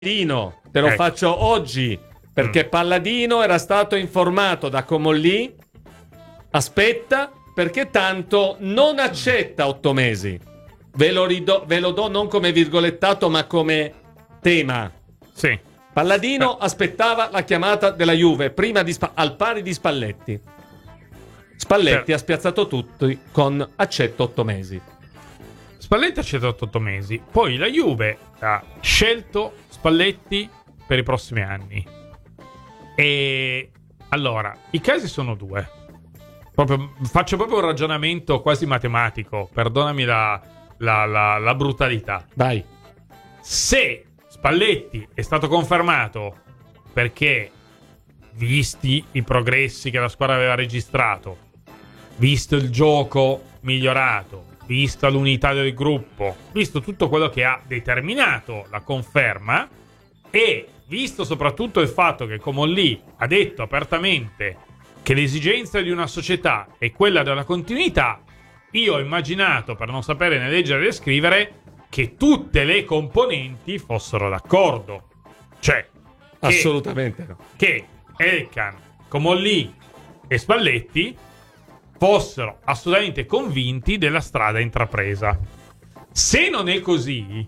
Palladino, te lo faccio oggi, perché Palladino era stato informato da Comolli. Aspetta, perché tanto non accetta 8 mesi. Ve lo do non come virgolettato, ma come tema. Sì. Palladino aspettava la chiamata della Juve prima al pari di Spalletti. Spalletti ha spiazzato tutti con accetto 8 mesi. Spalletti ha accettato 8 mesi. Poi la Juve ha scelto Spalletti per i prossimi anni. E allora, i casi sono due. Faccio proprio un ragionamento quasi matematico. Perdonami la brutalità. Vai. Se Spalletti è stato confermato perché, visti i progressi che la squadra aveva registrato, visto il gioco migliorato, vista l'unità del gruppo, visto tutto quello che ha determinato la conferma e visto soprattutto il fatto che Comolli ha detto apertamente che l'esigenza di una società è quella della continuità, io ho immaginato, per non sapere né leggere né scrivere, che tutte le componenti fossero d'accordo. Cioè, assolutamente no. Che Elkann, Comolli e Spalletti fossero assolutamente convinti della strada intrapresa. Se non è così,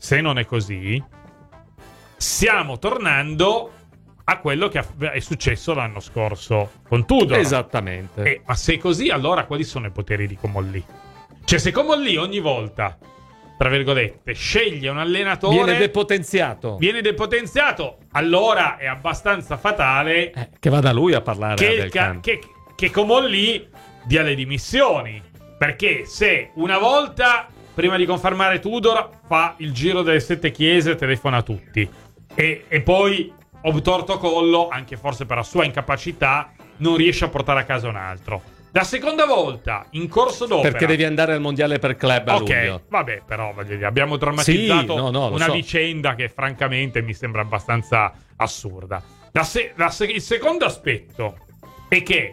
stiamo tornando a quello che è successo l'anno scorso con Tudor. Esattamente. Ma se è così, allora quali sono i poteri di Comolli? Cioè, se Comolli ogni volta, tra virgolette, sceglie un allenatore, viene depotenziato, allora è abbastanza fatale che vada lui a parlare che Comolli dia le dimissioni. Perché se una volta, prima di confermare Tudor, fa il giro delle 7 chiese e telefona a tutti, e poi, obtorto collo, anche forse per la sua incapacità, non riesce a portare a casa un altro. La seconda volta, in corso d'opera, perché devi andare al mondiale per club a luglio. Vabbè, però abbiamo drammatizzato una vicenda che francamente mi sembra abbastanza assurda. Il secondo aspetto è che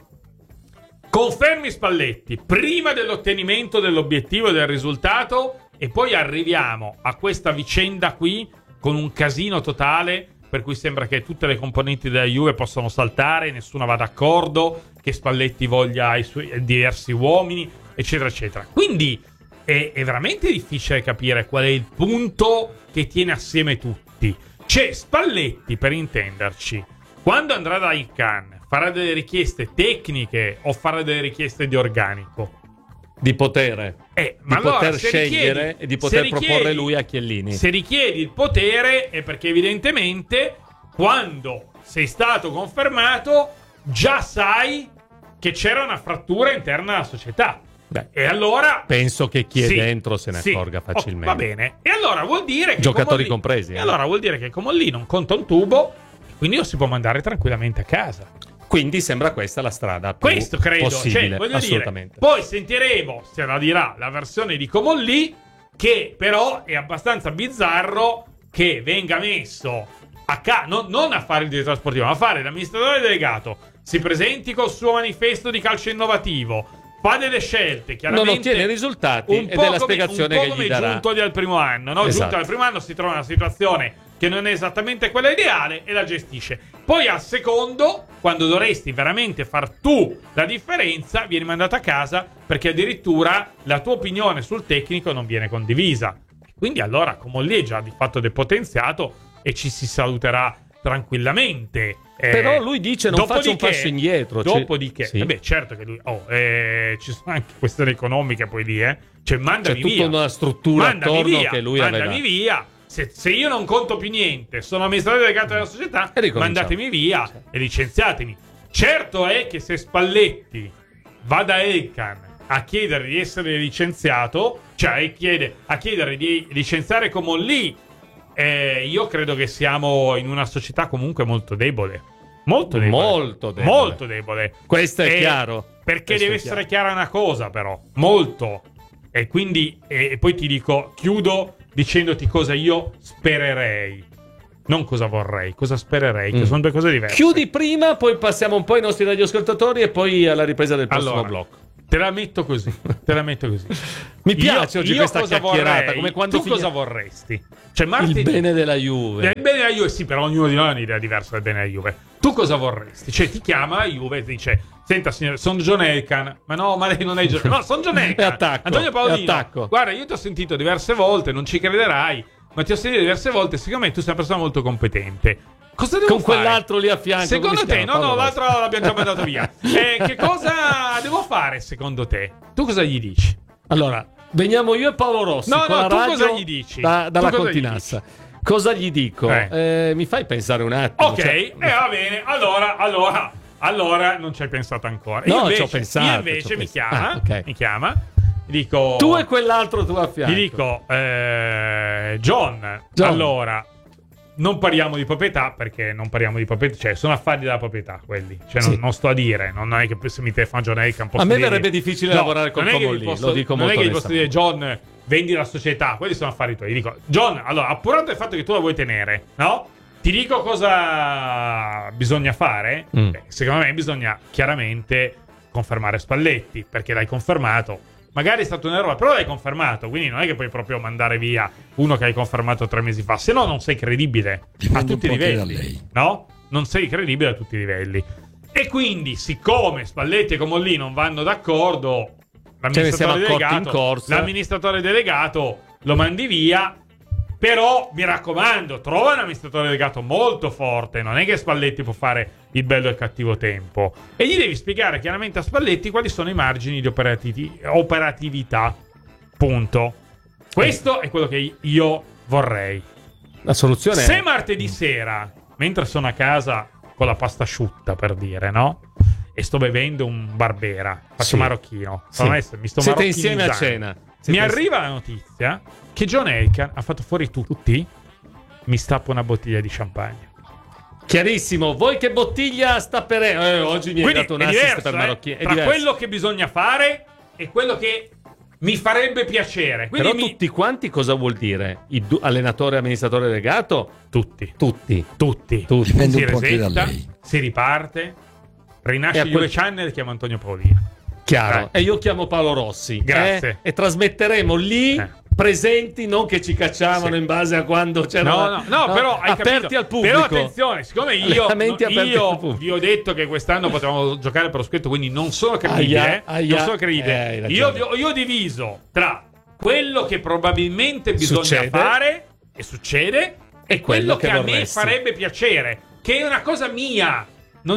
confermi Spalletti prima dell'ottenimento dell'obiettivo e del risultato, e poi arriviamo a questa vicenda qui con un casino totale, per cui sembra che tutte le componenti della Juve possano saltare, nessuna va d'accordo, che Spalletti voglia i suoi diversi uomini, eccetera, eccetera. Quindi è veramente difficile capire qual è il punto che tiene assieme tutti. C'è Spalletti, per intenderci, quando andrà da Elkann, farà delle richieste tecniche o farà delle richieste di organico? Di potere. Ma di poter scegliere e di poter proporre lui a Chiellini. Se richiedi il potere è perché evidentemente quando sei stato confermato già sai che c'era una frattura interna alla società. E allora penso che chi è dentro se ne accorga facilmente. Va bene. E allora vuol dire che giocatori compresi. E allora vuol dire che Comolli non conta un tubo, quindi lo si può mandare tranquillamente a casa. Quindi sembra questa la strada più Questo credo, possibile, voglio assolutamente. Dire, poi sentiremo, se la dirà, la versione di Comolli, che però è abbastanza bizzarro che venga messo non a fare il direttore sportivo, ma a fare l'amministratore delegato, si presenti col suo manifesto di calcio innovativo, fa delle scelte, chiaramente non ottiene risultati ed è la spiegazione che gli darà. Giunto al primo anno, no? Esatto. Giunto al primo anno si trova in una situazione che non è esattamente quella ideale e la gestisce. Poi al secondo, quando dovresti veramente far tu la differenza, vieni mandato a casa perché addirittura la tua opinione sul tecnico non viene condivisa. Quindi allora Comolli è già di fatto depotenziato e ci si saluterà tranquillamente. Però lui dice non faccio un passo indietro. Dopodiché, certo che lui ci sono anche questioni economiche poi lì, cioè mandami via. C'è tutta una struttura attorno che lui aveva. Mandami via. Se io non conto più niente, sono amministratore delegato della società, mandatemi via e licenziatemi. Certo è che se Spalletti va da Elkann a chiedere di essere licenziato, cioè a chiedere di licenziare Comolli, io credo che siamo in una società comunque molto debole. Molto debole. Questo è chiaro. Perché deve essere chiara una cosa, però. Molto. E quindi, e poi ti dico, chiudo dicendoti cosa io spererei. Non cosa vorrei, cosa spererei, che sono due cose diverse. Chiudi prima, poi passiamo un po' ai nostri radioascoltatori e poi alla ripresa del prossimo blocco. Te la metto così. Mi piace oggi questa cosa chiacchierata, vorrei, come quando tu cosa vorresti? Cioè, martedì, il bene della Juve. Il bene della Juve, sì, però ognuno di noi ha un'idea diversa del bene della Juve. Tu cosa vorresti? Cioè, ti chiama la Juve e ti dice: senta signore, sono John Elkann. Ma no, ma lei non è John Elkann. No, sono John Elkann. Attacco, Antonio Paolino. attacco. Guarda, io ti ho sentito diverse volte, non ci crederai, ma ti ho sentito diverse volte. Secondo me tu sei una persona molto competente. Cosa devo con fare? quell'altro lì a fianco? Secondo te? No, l'altro l'abbiamo già mandato via. Che cosa devo fare secondo te? Tu cosa gli dici? Allora, veniamo io e Paolo Rossi. No, con la tu radio cosa gli dici? Dalla Tu cosa Continassa. Cosa gli dico? Mi fai pensare un attimo. Ok, va bene. Allora non ci hai pensato ancora. No, io ci ho pensato. Io invece mi chiama. Okay. Mi chiama. Dico. Tu e quell'altro tu a fianco. Gli dico, John. Allora. Non parliamo di proprietà, perché non parliamo di proprietà, cioè sono affari della proprietà quelli, cioè sì. non sto a dire, non è che se mi telefona John Elkann a me verrebbe difficile lavorare con Comolli, lo dico molto non è che gli posso dire John vendi la società, quelli sono affari tuoi. Gli dico John, allora appurato il fatto che tu la vuoi tenere, no? Ti dico cosa bisogna fare. Secondo me bisogna chiaramente confermare Spalletti, perché l'hai confermato. Magari è stato un errore, però l'hai confermato, quindi non è che puoi proprio mandare via uno che hai confermato 3 mesi fa, se no non sei credibile a tutti i livelli, no? Non sei credibile a tutti i livelli. E quindi, siccome Spalletti e Comolli non vanno d'accordo, l'amministratore delegato lo mandi via. Però mi raccomando, trova un amministratore delegato molto forte. Non è che Spalletti può fare il bello e il cattivo tempo. E gli devi spiegare chiaramente a Spalletti quali sono i margini di operatività. Punto. Questo è quello che io vorrei. La soluzione se martedì sera, mentre sono a casa con la pasta asciutta, per dire, no? E sto bevendo un Barbera, faccio marocchino. Sì. Mi sto Siete insieme a cena. Mi arriva la notizia che John Elkann ha fatto fuori tutti. Mi stappa una bottiglia di champagne. Chiarissimo. Voi che bottiglia stapperete? Oggi mi hai dato un assist per marocchino. Tra quello che bisogna fare e quello che mi farebbe piacere. Quindi però tutti quanti cosa vuol dire? Allenatore e amministratore delegato? Tutti. Si resetta, si riparte. Rinasce Juve Channel, chiamo Antonio Paolino. Chiaro. E io chiamo Paolo Rossi. Grazie. E trasmetteremo lì presenti, non che ci cacciavano in base a quando c'era. No, però hai aperti capito. al pubblico. Però attenzione, siccome io vi ho detto che quest'anno potevamo giocare per lo scritto, quindi non sono credibile. Non sono credibile. Io ho diviso tra quello che probabilmente bisogna fare e succede e quello che a me farebbe piacere, che è una cosa mia.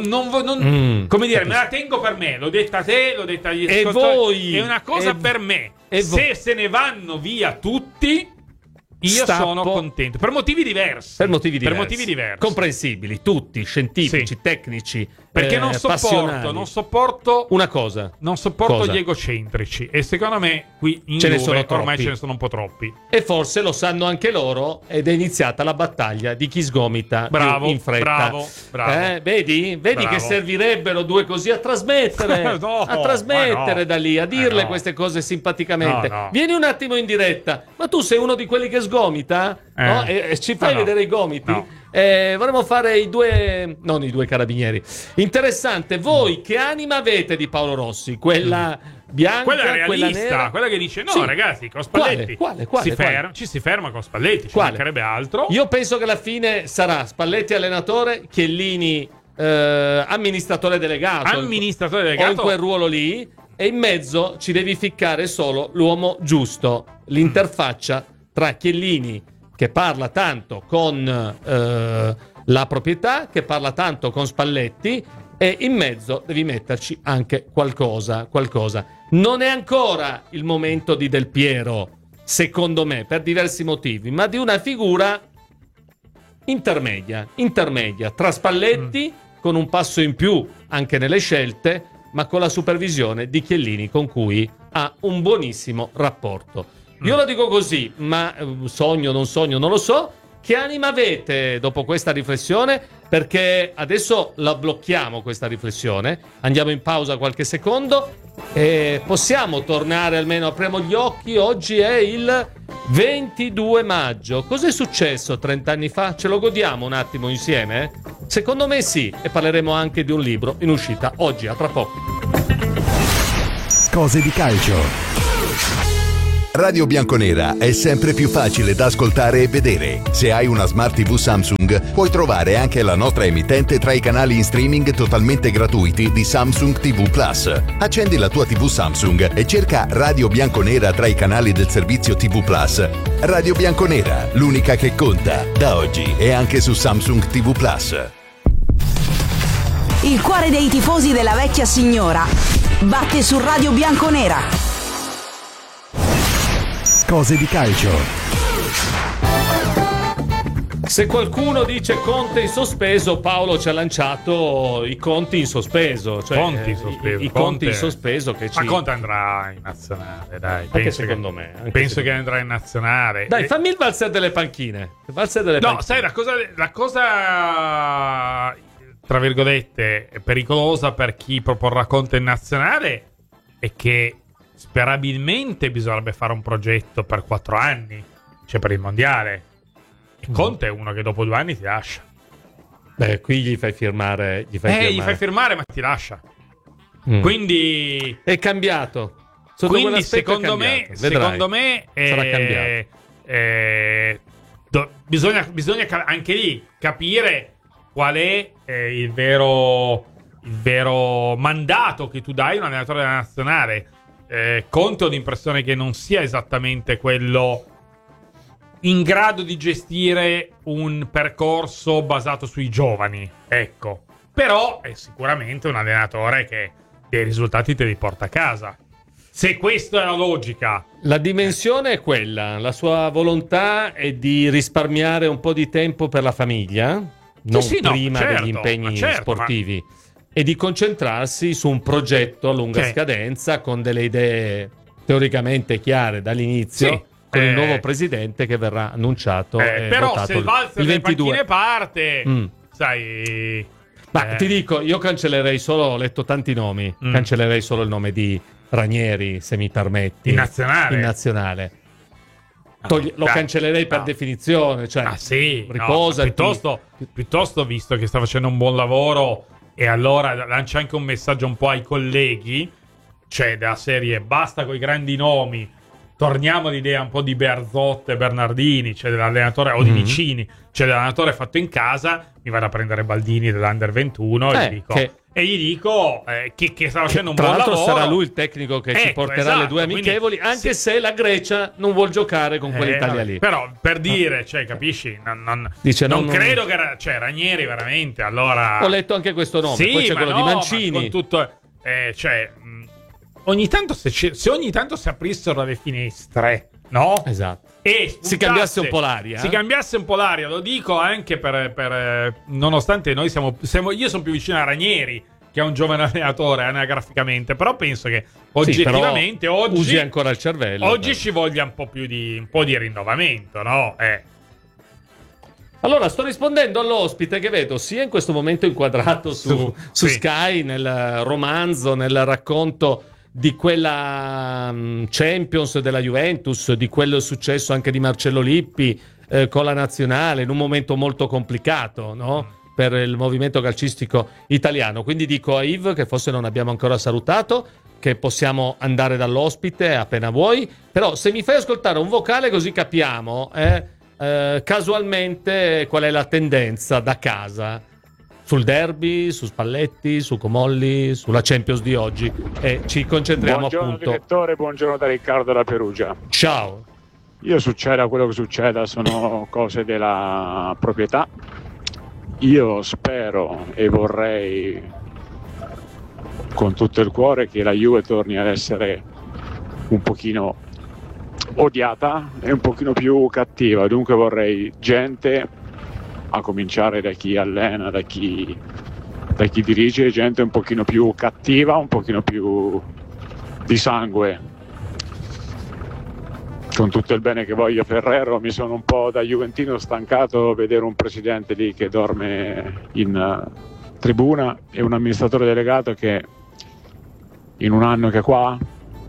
Come dire, me la tengo per me. L'ho detta a te, l'ho detta agli ascoltatori. È una cosa per me. Se ne vanno via tutti, io sono contento. Per motivi diversi. Per motivi diversi. Comprensibili, tutti, scientifici, tecnici. Perché non sopporto una cosa. Non sopporto gli egocentrici. E secondo me qui in Juve ormai ce ne sono un po' troppi. E forse lo sanno anche loro. Ed è iniziata la battaglia di chi sgomita in fretta. Bravo. Vedi che servirebbero due così a trasmettere. Da lì, a dirle queste cose simpaticamente. Vieni un attimo in diretta. Ma tu sei uno di quelli che sgomita? No? E ci fai vedere i gomiti? Vorremmo fare non i due carabinieri. Interessante. Voi che anima avete di Paolo Rossi? Quella bianca, quella realista, quella nera? Quella che dice ragazzi, con Spalletti quale? ci si ferma con Spalletti, ci mancherebbe altro. Io penso che alla fine sarà Spalletti allenatore, Chiellini amministratore delegato o in quel ruolo lì, e in mezzo ci devi ficcare solo l'uomo giusto, l'interfaccia tra Chiellini, che parla tanto con la proprietà, che parla tanto con Spalletti, e in mezzo devi metterci anche qualcosa. Non è ancora il momento di Del Piero, secondo me, per diversi motivi, ma di una figura intermedia tra Spalletti, con un passo in più anche nelle scelte, ma con la supervisione di Chiellini, con cui ha un buonissimo rapporto. Io lo dico così, ma sogno, non lo so. Che anima avete dopo questa riflessione? Perché adesso la blocchiamo questa riflessione, andiamo in pausa qualche secondo e possiamo tornare, almeno apriamo gli occhi. Oggi è il 22 maggio. Cos'è successo 30 anni fa? Ce lo godiamo un attimo insieme? Secondo me sì, e parleremo anche di un libro in uscita oggi, a tra poco. Cose di calcio. Radio Bianconera è sempre più facile da ascoltare e vedere. Se hai una Smart TV Samsung, puoi trovare anche la nostra emittente tra i canali in streaming totalmente gratuiti di Samsung TV Plus. Accendi la tua TV Samsung e cerca Radio Bianconera tra i canali del servizio TV Plus. Radio Bianconera, l'unica che conta. Da oggi è anche su Samsung TV Plus. Il cuore dei tifosi della vecchia signora batte su Radio Bianconera. Cose di calcio. Se qualcuno dice Conte in sospeso, Paolo ci ha lanciato i conti in sospeso, cioè Conti in sospeso. i conti in sospeso che ci... Ma Conte andrà in nazionale, dai. Anche secondo me. Penso che andrà in nazionale. Dai, fammi il valzer delle panchine. No, sai, la cosa tra virgolette pericolosa per chi proporrà Conte in nazionale è che sperabilmente bisognerebbe fare un progetto per 4 anni, cioè per il mondiale. E Conte è uno che dopo 2 anni ti lascia. Beh, qui gli fai firmare. Gli fai firmare, ma ti lascia. Quindi è cambiato. Quindi secondo me sarà cambiato. Bisogna anche lì capire qual è il vero mandato che tu dai a un allenatore della nazionale. Conte ho l'impressione che non sia esattamente quello in grado di gestire un percorso basato sui giovani, ecco. Però è sicuramente un allenatore che dei risultati te li porta a casa. Se questa è la logica. La dimensione è quella, la sua volontà è di risparmiare un po' di tempo per la famiglia, non prima degli impegni sportivi. E di concentrarsi su un progetto a lunga scadenza con delle idee teoricamente chiare dall'inizio, con il nuovo presidente che verrà annunciato però votato se il valzer il delle 22 panchine parte sai, ma ti dico, io cancellerei solo, ho letto tanti nomi, cancellerei solo il nome di Ranieri, se mi permetti, in nazionale. Lo cancellerei per definizione, cioè riposa, piuttosto visto che sta facendo un buon lavoro. E allora lancia anche un messaggio un po' ai colleghi, cioè della serie basta coi grandi nomi, torniamo all'idea un po' di Bearzot e Bernardini, cioè dell'allenatore, o di Vicini, cioè dell'allenatore fatto in casa. Mi vado a prendere Baldini dell'Under 21 e gli dico che sta facendo un buon lavoro. Tra l'altro sarà lui il tecnico che ci porterà le 2 amichevoli, quindi, anche se la Grecia non vuol giocare con quell'Italia lì. Però per dire, cioè, capisci, non credo che Ranieri veramente, allora... Ho letto anche questo nome, poi c'è quello di Mancini. Con tutto, ogni tanto se ogni tanto si aprissero le finestre, no? Esatto. E si cambiasse un po' l'aria. Si cambiasse un po' l'aria, lo dico anche per nonostante noi siamo io sono più vicino a Ranieri, che è un giovane allenatore anagraficamente, però penso che oggettivamente oggi usi ancora il cervello. Oggi ci voglia un po' di rinnovamento, no? Allora, sto rispondendo all'ospite che vedo sia in questo momento inquadrato su Sky, nel romanzo, nel racconto di quella Champions della Juventus, di quello successo anche di Marcello Lippi con la nazionale, in un momento molto complicato, no? Per il movimento calcistico italiano. Quindi dico a Yves, che forse non abbiamo ancora salutato, che possiamo andare dall'ospite appena vuoi, però se mi fai ascoltare un vocale così capiamo casualmente qual è la tendenza da casa sul derby, su Spalletti, su Comolli, sulla Champions di oggi, e ci concentriamo buongiorno, appunto. Direttore, buongiorno da Riccardo da Perugia. Ciao. Io succeda quello che succeda, sono cose della proprietà. Io spero e vorrei con tutto il cuore che la Juve torni ad essere un pochino odiata e un pochino più cattiva, dunque vorrei gente, a cominciare da chi allena, da chi dirige, gente un pochino più cattiva, un pochino più di sangue. Con tutto il bene che voglio Ferrero, mi sono un po' da juventino stancato vedere un presidente lì che dorme in tribuna e un amministratore delegato che in un anno che è qua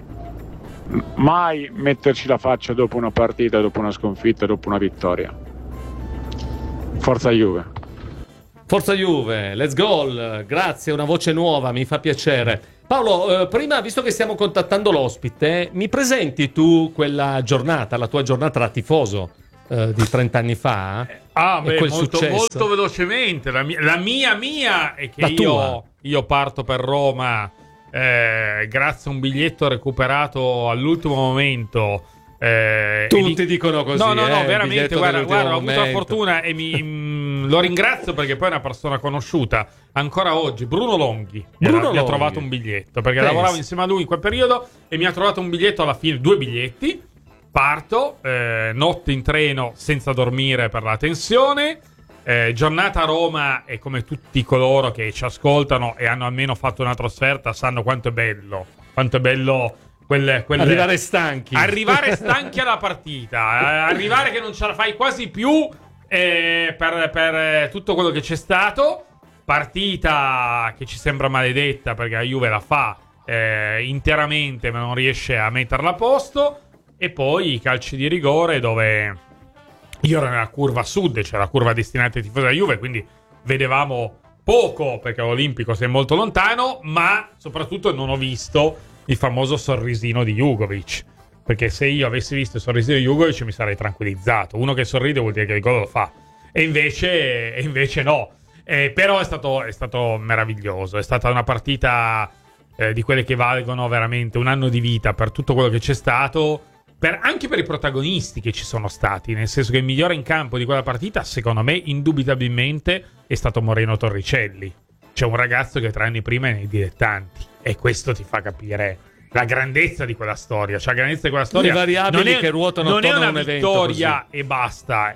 mai metterci la faccia dopo una partita, dopo una sconfitta, dopo una vittoria. Forza Juve. Forza Juve, let's go, grazie, una voce nuova, mi fa piacere. Paolo, prima, visto che stiamo contattando l'ospite, mi presenti tu quella giornata, la tua giornata da tifoso di 30 anni fa? Molto velocemente. La mia è che io parto per Roma grazie a un biglietto recuperato all'ultimo momento. Tutti dicono così. No, veramente. Guarda, ho avuto la fortuna e lo ringrazio perché poi è una persona conosciuta ancora oggi. Bruno Longhi mi ha trovato un biglietto perché lavoravo insieme a lui in quel periodo e mi ha trovato un biglietto alla fine, 2 biglietti. Parto, notte in treno senza dormire per la tensione. Giornata a Roma, e come tutti coloro che ci ascoltano e hanno almeno fatto una trasferta sanno quanto è bello. Arrivare stanchi alla partita, arrivare che non ce la fai quasi più per tutto quello che c'è stato. Partita che ci sembra maledetta perché la Juve la fa interamente ma non riesce a metterla a posto. E poi i calci di rigore dove io ero nella curva sud, cioè la curva destinata ai tifosi della Juve, quindi vedevamo poco perché l'Olimpico si è molto lontano, ma soprattutto non ho visto il famoso sorrisino di Jugovic, perché se io avessi visto il sorrisino di Jugovic mi sarei tranquillizzato. Uno che sorride vuol dire che il gol lo fa, e invece no. Però è stato meraviglioso, è stata una partita di quelle che valgono veramente un anno di vita per tutto quello che c'è stato, anche per i protagonisti che ci sono stati, nel senso che il migliore in campo di quella partita, secondo me, indubitabilmente è stato Moreno Torricelli. C'è un ragazzo che 3 anni prima è nei dilettanti, e questo ti fa capire la grandezza di quella storia. Cioè, la grandezza di quella storia, le variabili che ruotano non è attorno a una un evento vittoria così. E basta,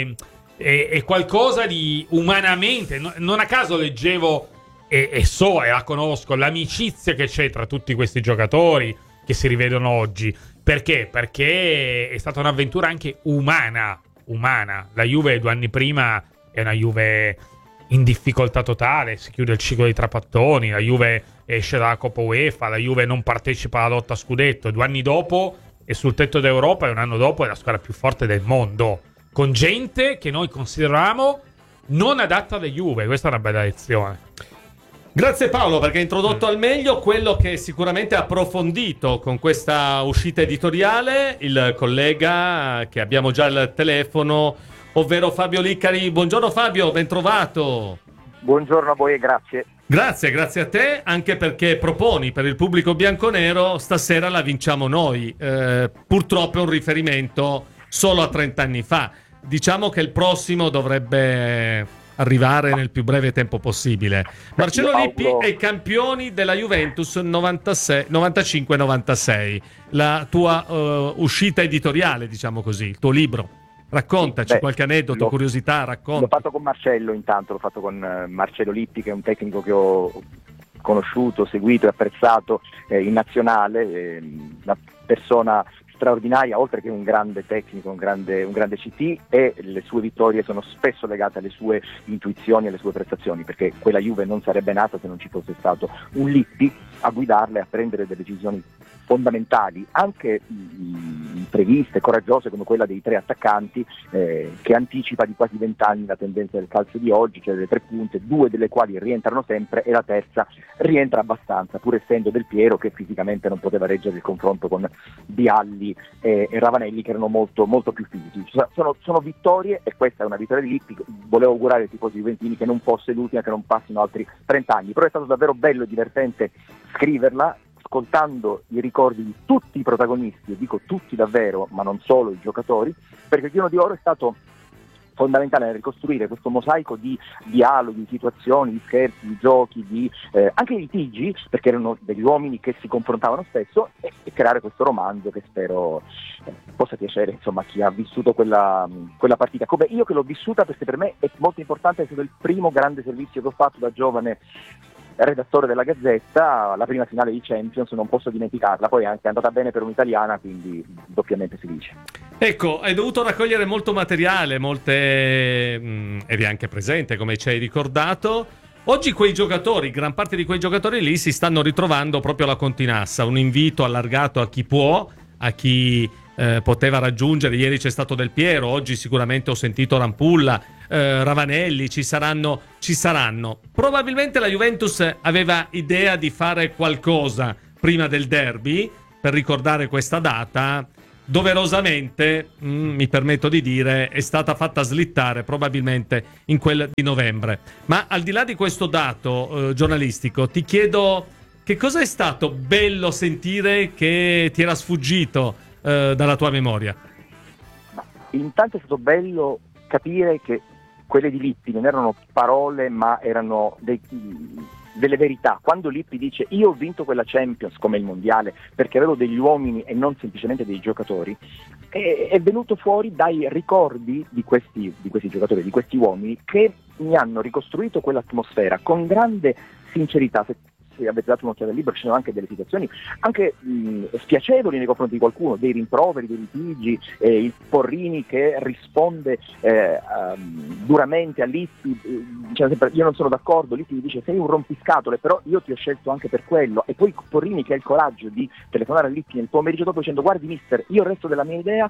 è qualcosa di umanamente. Non a caso leggevo e la conosco l'amicizia che c'è tra tutti questi giocatori che si rivedono oggi. Perché? Perché è stata un'avventura anche umana. La Juve 2 anni prima è una Juve in difficoltà totale, si chiude il ciclo dei trapattoni, la Juve esce dalla Coppa UEFA, la Juve non partecipa alla lotta a scudetto. 2 anni dopo è sul tetto d'Europa, e un anno dopo è la squadra più forte del mondo, con gente che noi consideriamo non adatta alla Juve. Questa è una bella lezione. Grazie Paolo, perché hai introdotto al meglio quello che sicuramente ha approfondito con questa uscita editoriale il collega che abbiamo già al telefono, ovvero Fabio Liccari. Buongiorno Fabio, ben trovato. Buongiorno a voi e grazie. Grazie a te, anche perché proponi per il pubblico bianconero stasera la vinciamo noi. Purtroppo è un riferimento solo a 30 anni fa. Diciamo che il prossimo dovrebbe arrivare nel più breve tempo possibile. Marcello Lippi è i campioni della Juventus 95-96. La tua uscita editoriale, diciamo così, il tuo libro. Raccontaci qualche aneddoto, curiosità, racconta. L'ho fatto con Marcello intanto, l'ho fatto con Marcello Lippi, che è un tecnico che ho conosciuto, seguito e apprezzato in nazionale, una persona straordinaria, oltre che un grande tecnico, un grande CT, e le sue vittorie sono spesso legate alle sue intuizioni e alle sue prestazioni, perché quella Juve non sarebbe nata se non ci fosse stato un Lippi a guidarla e a prendere delle decisioni fondamentali, anche impreviste, coraggiose, come quella dei 3 attaccanti, che anticipa di quasi 20 anni la tendenza del calcio di oggi, cioè delle 3 punte, 2 delle quali rientrano sempre e la terza rientra abbastanza, pur essendo Del Piero che fisicamente non poteva reggere il confronto con Vialli e Ravanelli, che erano molto, molto più fisici. Sono vittorie, e questa è una vittoria di Lippi. Volevo augurare ai tifosi juventini che non fosse l'ultima, che non passino altri 30 anni, però è stato davvero bello e divertente scriverla, ascoltando i ricordi di tutti i protagonisti, e dico tutti davvero, ma non solo i giocatori, perché il Giorno di Oro è stato fondamentale nel ricostruire questo mosaico di dialoghi, di situazioni, di scherzi, di giochi, anche di litigi, perché erano degli uomini che si confrontavano spesso, e creare questo romanzo che spero possa piacere, insomma, a chi ha vissuto quella partita, come io che l'ho vissuta, perché per me è molto importante. È stato il primo grande servizio che ho fatto da giovane redattore della Gazzetta, la prima finale di Champions, non posso dimenticarla. Poi è anche andata bene per un'italiana, quindi doppiamente felice. Ecco, hai dovuto raccogliere molto materiale, eri anche presente, come ci hai ricordato. Oggi quei giocatori, gran parte di quei giocatori lì, si stanno ritrovando proprio alla Continassa. Un invito allargato a chi può, a chi poteva raggiungere. Ieri c'è stato Del Piero, oggi sicuramente ho sentito Rampulla, Ravanelli, ci saranno. Probabilmente la Juventus aveva idea di fare qualcosa prima del derby per ricordare questa data. Doverosamente, mi permetto di dire, è stata fatta slittare probabilmente in quel di novembre. Ma al di là di questo dato giornalistico, ti chiedo che cosa è stato bello sentire che ti era sfuggito dalla tua memoria. Intanto è stato bello capire che quelle di Lippi non erano parole, ma erano delle verità. Quando Lippi dice io ho vinto quella Champions come il mondiale perché avevo degli uomini e non semplicemente dei giocatori, è venuto fuori dai ricordi di questi giocatori, di questi uomini che mi hanno ricostruito quell'atmosfera con grande sincerità. Se avete dato un'occhiata al libro ci sono anche delle situazioni anche spiacevoli nei confronti di qualcuno, dei rimproveri, dei litigi, il Porrini che risponde duramente a Lippi, dicendo sempre io non sono d'accordo, Lippi gli dice sei un rompiscatole però io ti ho scelto anche per quello, e poi Porrini che ha il coraggio di telefonare a Lippi nel pomeriggio dopo dicendo guardi mister, io resto della mia idea,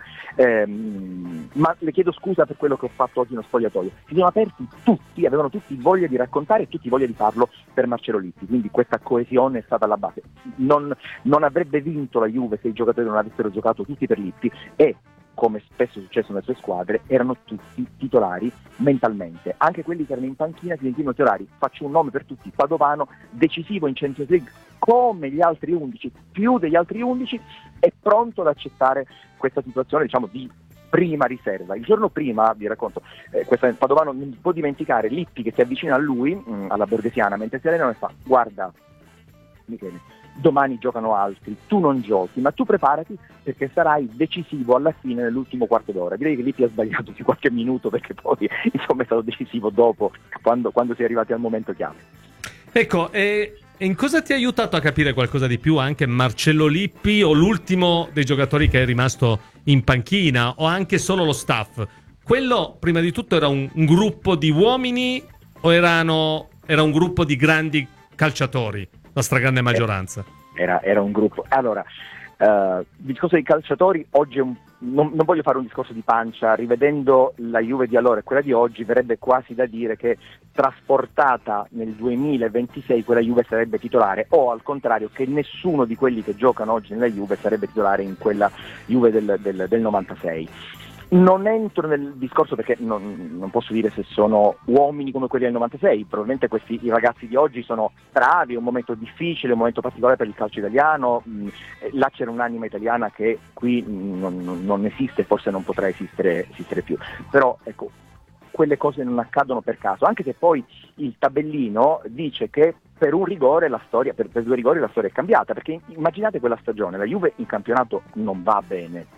ma le chiedo scusa per quello che ho fatto oggi nello spogliatoio. Si sono aperti tutti, avevano tutti voglia di raccontare e tutti voglia di farlo per Marcello Lippi, quindi questa coesione è stata alla base. Non avrebbe vinto la Juve se i giocatori non avessero giocato tutti per Lippi, e come spesso è successo nelle sue squadre erano tutti titolari mentalmente, anche quelli che erano in panchina si sentivano titolari. Faccio un nome per tutti: Padovano, decisivo in Champions League come gli altri 11, più degli altri 11, è pronto ad accettare questa situazione, diciamo, di prima riserva. Il giorno prima, vi racconto, Padovano non può dimenticare Lippi che si avvicina a lui, alla Borghesiana, mentre si allenano, e fa guarda Michele, domani giocano altri, tu non giochi, ma tu preparati perché sarai decisivo alla fine, nell'ultimo quarto d'ora. Direi che Lippi ha sbagliato di qualche minuto, perché poi insomma è stato decisivo dopo, quando si è arrivati al momento chiave. Ecco, e in cosa ti ha aiutato a capire qualcosa di più anche Marcello Lippi, o l'ultimo dei giocatori che è rimasto in panchina, o anche solo lo staff? Quello prima di tutto era un gruppo di uomini o era un gruppo di grandi calciatori, la stragrande maggioranza? Era un gruppo. Allora, il discorso dei calciatori oggi non voglio fare un discorso di pancia, rivedendo la Juve di allora e quella di oggi verrebbe quasi da dire che trasportata nel 2026 quella Juve sarebbe titolare, o al contrario che nessuno di quelli che giocano oggi nella Juve sarebbe titolare in quella Juve del 96. Non entro nel discorso perché non posso dire se sono uomini come quelli del 96, probabilmente i ragazzi di oggi sono bravi, è un momento difficile, un momento particolare per il calcio italiano, là c'era un'anima italiana che qui non esiste, forse non potrà esistere più, però ecco, quelle cose non accadono per caso, anche se poi il tabellino dice che per un rigore la storia, per 2 rigori la storia è cambiata, perché immaginate quella stagione, la Juve in campionato non va bene.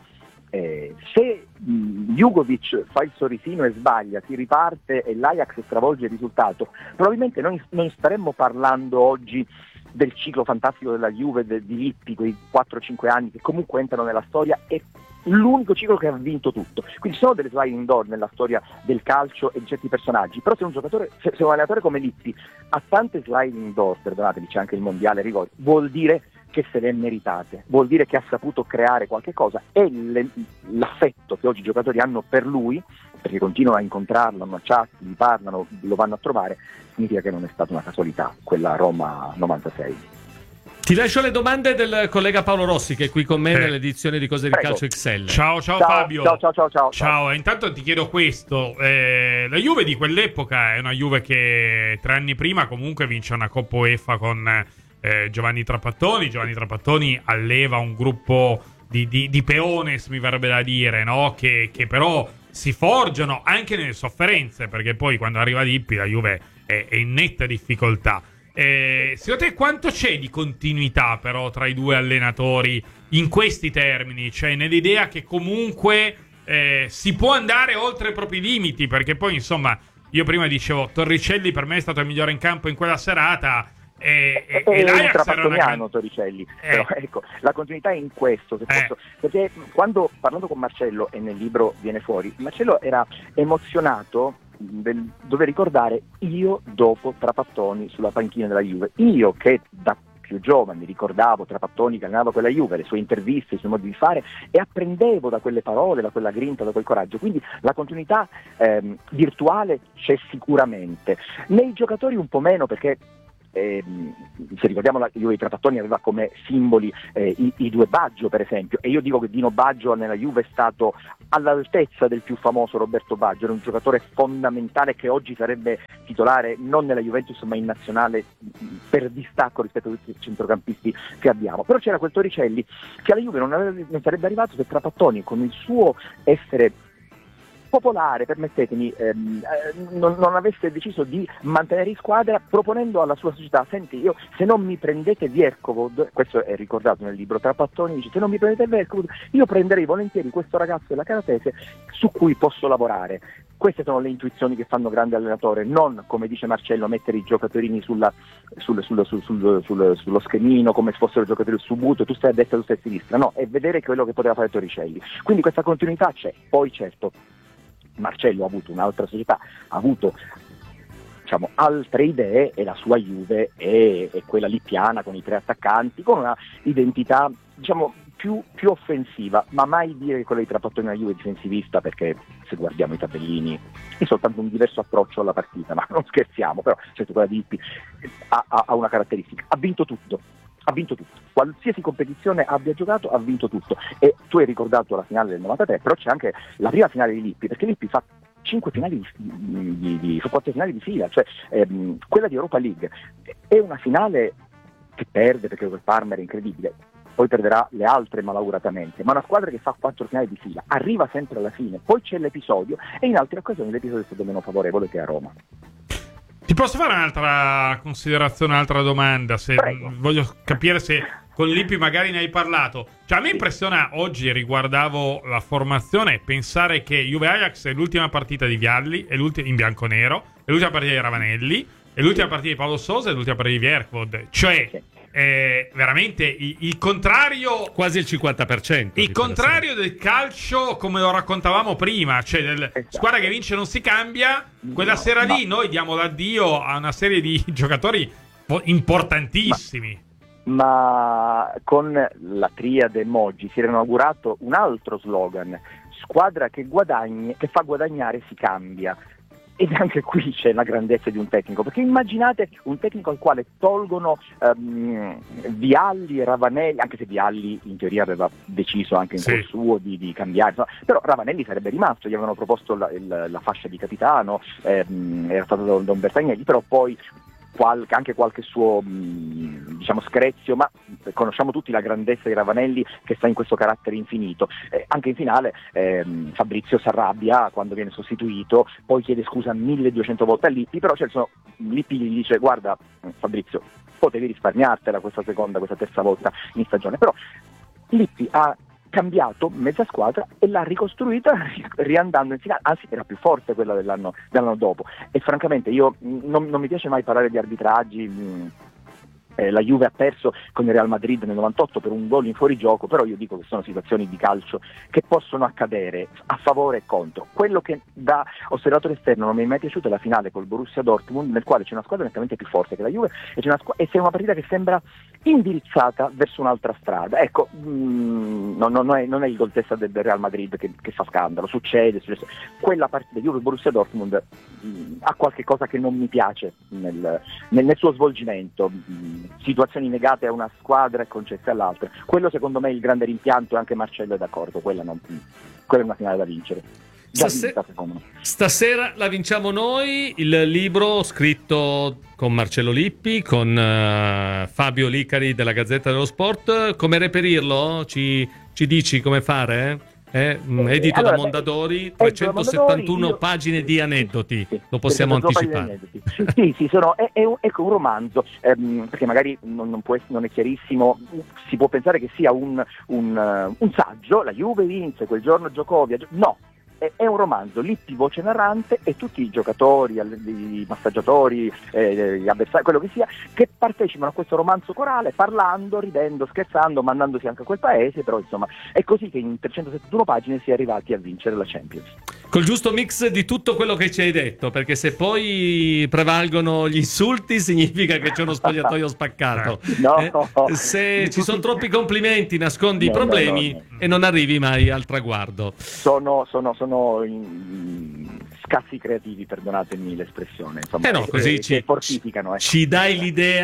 Se Jugovic fa il sorrisino e sbaglia, si riparte e l'Ajax stravolge il risultato, probabilmente non staremmo parlando oggi del ciclo fantastico della Juve, di Lippi, quei 4-5 anni che comunque entrano nella storia, è l'unico ciclo che ha vinto tutto. Quindi sono delle sliding door nella storia del calcio e di certi personaggi, però se un allenatore come Lippi ha tante sliding door, perdonatemi, c'è anche il mondiale rigori, vuol dire che se le è meritate, vuol dire che ha saputo creare qualche cosa, e l'affetto che oggi i giocatori hanno per lui, perché continuano a incontrarlo, hanno chat, gli parlano, lo vanno a trovare, significa che non è stata una casualità quella Roma 96. Ti lascio le domande del collega Paolo Rossi, che è qui con me nell'edizione di Cose di Calcio XL. Ciao Fabio. Ciao. Intanto ti chiedo questo, la Juve di quell'epoca è una Juve che 3 anni prima comunque vince una Coppa UEFA con Giovanni Trapattoni alleva un gruppo di peones, mi verrebbe da dire, no? Che però si forgiano anche nelle sofferenze, perché poi quando arriva Lippi la Juve è in netta difficoltà. Secondo te quanto c'è di continuità però tra i 2 allenatori in questi termini? Cioè nell'idea che comunque si può andare oltre i propri limiti, perché poi insomma io prima dicevo Torricelli per me è stato il migliore in campo in quella serata, e l'Ajax trapattoniano Torricelli, però ecco, la continuità è in questo, se posso, perché quando parlando con Marcello, e nel libro viene fuori, Marcello era emozionato del dover ricordare io dopo Trapattoni sulla panchina della Juve, io che da più giovane, ricordavo Trapattoni che allenava quella Juve, le sue interviste, i suoi modi di fare, e apprendevo da quelle parole, da quella grinta, da quel coraggio. Quindi la continuità virtuale c'è sicuramente. Nei giocatori un po' meno, perché se ricordiamo la Juve di Trapattoni aveva come simboli i due Baggio, per esempio, e io dico che Dino Baggio nella Juve è stato all'altezza del più famoso Roberto Baggio, era un giocatore fondamentale che oggi sarebbe titolare non nella Juventus ma in nazionale per distacco rispetto a tutti i centrocampisti che abbiamo. Però c'era quel Torricelli che alla Juve non sarebbe arrivato se Trapattoni, con il suo essere popolare, permettetemi, non avesse deciso di mantenere in squadra, proponendo alla sua società: senti, io se non mi prendete Vierkovod, questo è ricordato nel libro, Trapattoni dice: se non mi prendete Vierkovod, io prenderei volentieri questo ragazzo della Caratese su cui posso lavorare. Queste sono le intuizioni che fanno grande allenatore, non, come dice Marcello, mettere i giocatori sullo schemino come se fossero giocatori subito, tu stai a destra, tu stai a sinistra, no, è vedere quello che poteva fare Torricelli. Quindi questa continuità c'è. Poi certo Marcello ha avuto un'altra società, ha avuto, diciamo, altre idee, e la sua Juve è quella lippiana, con i 3 attaccanti, con una identità, diciamo, più offensiva, ma mai dire che quella di Trapattoni è una Juve difensivista, perché se guardiamo i tabellini è soltanto un diverso approccio alla partita, ma non scherziamo. Però certo quella di Lippi ha una caratteristica: ha vinto tutto, qualsiasi competizione abbia giocato ha vinto tutto. E tu hai ricordato la finale del 93, però c'è anche la prima finale di Lippi, perché Lippi fa 4 finali di fila, cioè quella di Europa League è una finale che perde perché quel Parma è incredibile, poi perderà le altre malauguratamente, ma una squadra che fa 4 finali di fila arriva sempre alla fine. Poi c'è l'episodio, e in altre occasioni l'episodio è stato meno favorevole, che a Roma. Ti posso fare un'altra considerazione, un'altra domanda? Prego. Voglio capire se con Lippi magari ne hai parlato. Cioè, a me impressiona, oggi riguardavo la formazione, pensare che Juve-Ajax è l'ultima partita di Vialli, è in bianconero, è l'ultima partita di Ravanelli, è l'ultima partita di Paolo Sousa, è l'ultima partita di Vierkovod. Cioè, veramente il contrario, quasi il 50%. il contrario del calcio come lo raccontavamo prima, cioè squadra che vince non si cambia. Quella sera lì noi diamo l'addio a una serie di giocatori importantissimi. Ma con la triade Moggi si era inaugurato un altro slogan: squadra che fa guadagnare si cambia. Ed anche qui c'è la grandezza di un tecnico, perché immaginate un tecnico al quale tolgono Vialli e Ravanelli, anche se Vialli in teoria aveva deciso anche in cuor suo di cambiare, insomma, però Ravanelli sarebbe rimasto, gli avevano proposto la fascia di capitano, era stato Don Bertagnelli, però poi anche qualche suo diciamo screzio, ma conosciamo tutti la grandezza di Ravanelli, che sta in questo carattere infinito. Anche in finale Fabrizio si arrabbia quando viene sostituito, poi chiede scusa 1200 volte a Lippi, però Lippi gli dice: guarda Fabrizio, potevi risparmiartela questa terza volta in stagione. Però Lippi ha cambiato mezza squadra e l'ha ricostruita riandando in finale, anzi era più forte quella dell'anno dopo. E francamente io non mi piace mai parlare di arbitraggi. La Juve ha perso con il Real Madrid nel 98 per un gol in fuorigioco, però io dico che sono situazioni di calcio che possono accadere a favore e contro. Quello che da osservatore esterno non mi è mai piaciuto è la finale col Borussia Dortmund, nel quale c'è una squadra nettamente più forte che la Juve e c'è una partita che sembra indirizzata verso un'altra strada. Ecco, non è il gol testa del Real Madrid che fa scandalo, succede. Quella partita Juve Borussia Dortmund ha qualche cosa che non mi piace nel suo svolgimento. Situazioni negate a una squadra e concesse all'altra. Quello secondo me è il grande rimpianto, e anche Marcello è d'accordo, quella è una finale da vincere. Stasera la vinciamo noi. Il libro scritto con Marcello Lippi, con Fabio Licari della Gazzetta dello Sport. Come reperirlo? Ci dici come fare? Edito da Mondadori, 371 pagine di aneddoti, lo possiamo anticipare. Sì, è un romanzo, perché magari non è chiarissimo, si può pensare che sia un saggio, la Juve vinse, quel giorno giocò, no. È un romanzo, Lippi voce narrante, e tutti i giocatori, i massaggiatori, gli avversari, quello che sia, che partecipano a questo romanzo corale, parlando, ridendo, scherzando, mandandosi anche a quel paese. Però insomma è così che in 371 pagine si è arrivati a vincere la Champions. Col giusto mix di tutto quello che ci hai detto, perché se poi prevalgono gli insulti significa che c'è uno spogliatoio spaccato. No. Se ci sono troppi complimenti nascondi i problemi no. e non arrivi mai al traguardo. Sono scassi creativi, perdonatemi l'espressione, insomma, Così che fortificano. Ecco. Ci dai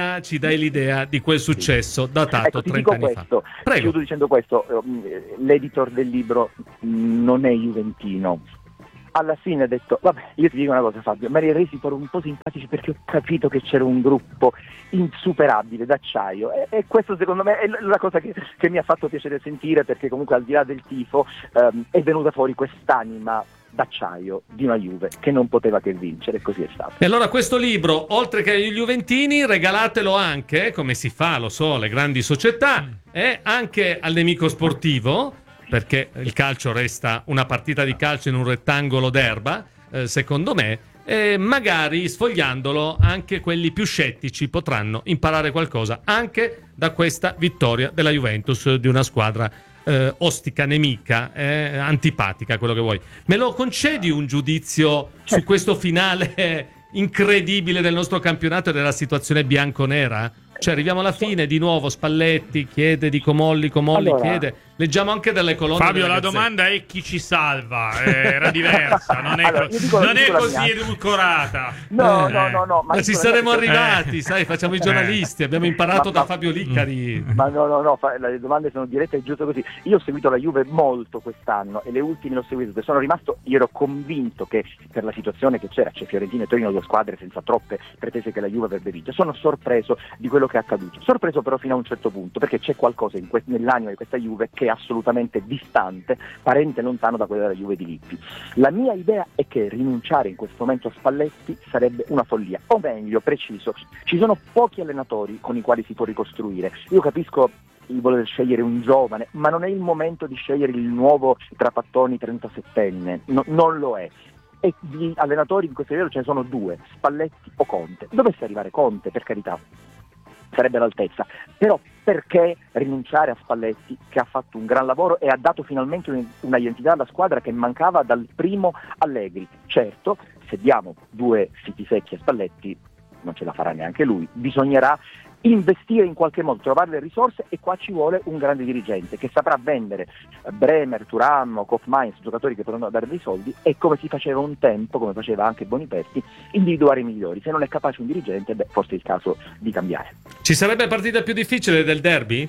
l'idea di quel successo datato 30 anni fa. Prego. Chiudo dicendo questo, l'editor del libro non è juventino. Alla fine ha detto, vabbè, io ti dico una cosa Fabio, me li hai resi un po' simpatici perché ho capito che c'era un gruppo insuperabile d'acciaio e questo secondo me è la cosa che mi ha fatto piacere sentire, perché comunque al di là del tifo è venuta fuori quest'anima d'acciaio di una Juve che non poteva che vincere, e così è stato. E allora questo libro, oltre che agli juventini, regalatelo anche, come si fa, lo so, le grandi società, e anche al nemico sportivo, perché il calcio resta una partita di calcio in un rettangolo d'erba, secondo me, e magari sfogliandolo anche quelli più scettici potranno imparare qualcosa anche da questa vittoria della Juventus, di una squadra ostica, nemica, antipatica, quello che vuoi. Me lo concedi un giudizio su questo finale incredibile del nostro campionato e della situazione bianconera? Cioè arriviamo alla fine, di nuovo Spalletti chiede di Comolli allora, chiede, leggiamo anche delle colonne. Fabio, la domanda è chi ci salva, era diversa, non è, non è così edulcorata. No, ma ci saremmo arrivati, sai, facciamo i giornalisti, abbiamo imparato da Fabio Liccari. Ma no, le domande sono dirette, è giusto così. Io ho seguito la Juve molto quest'anno e le ultime l'ho seguito, sono rimasto, io ero convinto che per la situazione che c'è Fiorentina e Torino, due squadre senza troppe pretese che la Juve avrebbe vinto. Sono sorpreso di quello che è accaduto, sorpreso però fino a un certo punto, perché c'è qualcosa nell'anima di questa Juve che è assolutamente distante, parente lontano da quella della Juve di Lippi. La mia idea è che rinunciare in questo momento a Spalletti sarebbe una follia, o meglio, preciso, ci sono pochi allenatori con i quali si può ricostruire. Io capisco il voler scegliere un giovane, ma non è il momento di scegliere il nuovo Trapattoni 37enne, non lo è. E di allenatori in questo periodo ce ne sono due, Spalletti o Conte. Dovesse arrivare Conte, per carità, sarebbe all'altezza, però perché rinunciare a Spalletti, che ha fatto un gran lavoro e ha dato finalmente una identità alla squadra che mancava dal primo Allegri? Certo, se diamo due fichi secchi a Spalletti non ce la farà neanche lui, bisognerà investire in qualche modo, trovare le risorse, e qua ci vuole un grande dirigente che saprà vendere Bremer, Thuram, Koopmeiners, giocatori che potranno dare dei soldi, e come si faceva un tempo, come faceva anche Boniperti, individuare i migliori. Se non è capace un dirigente, forse è il caso di cambiare. Ci sarebbe partita più difficile del derby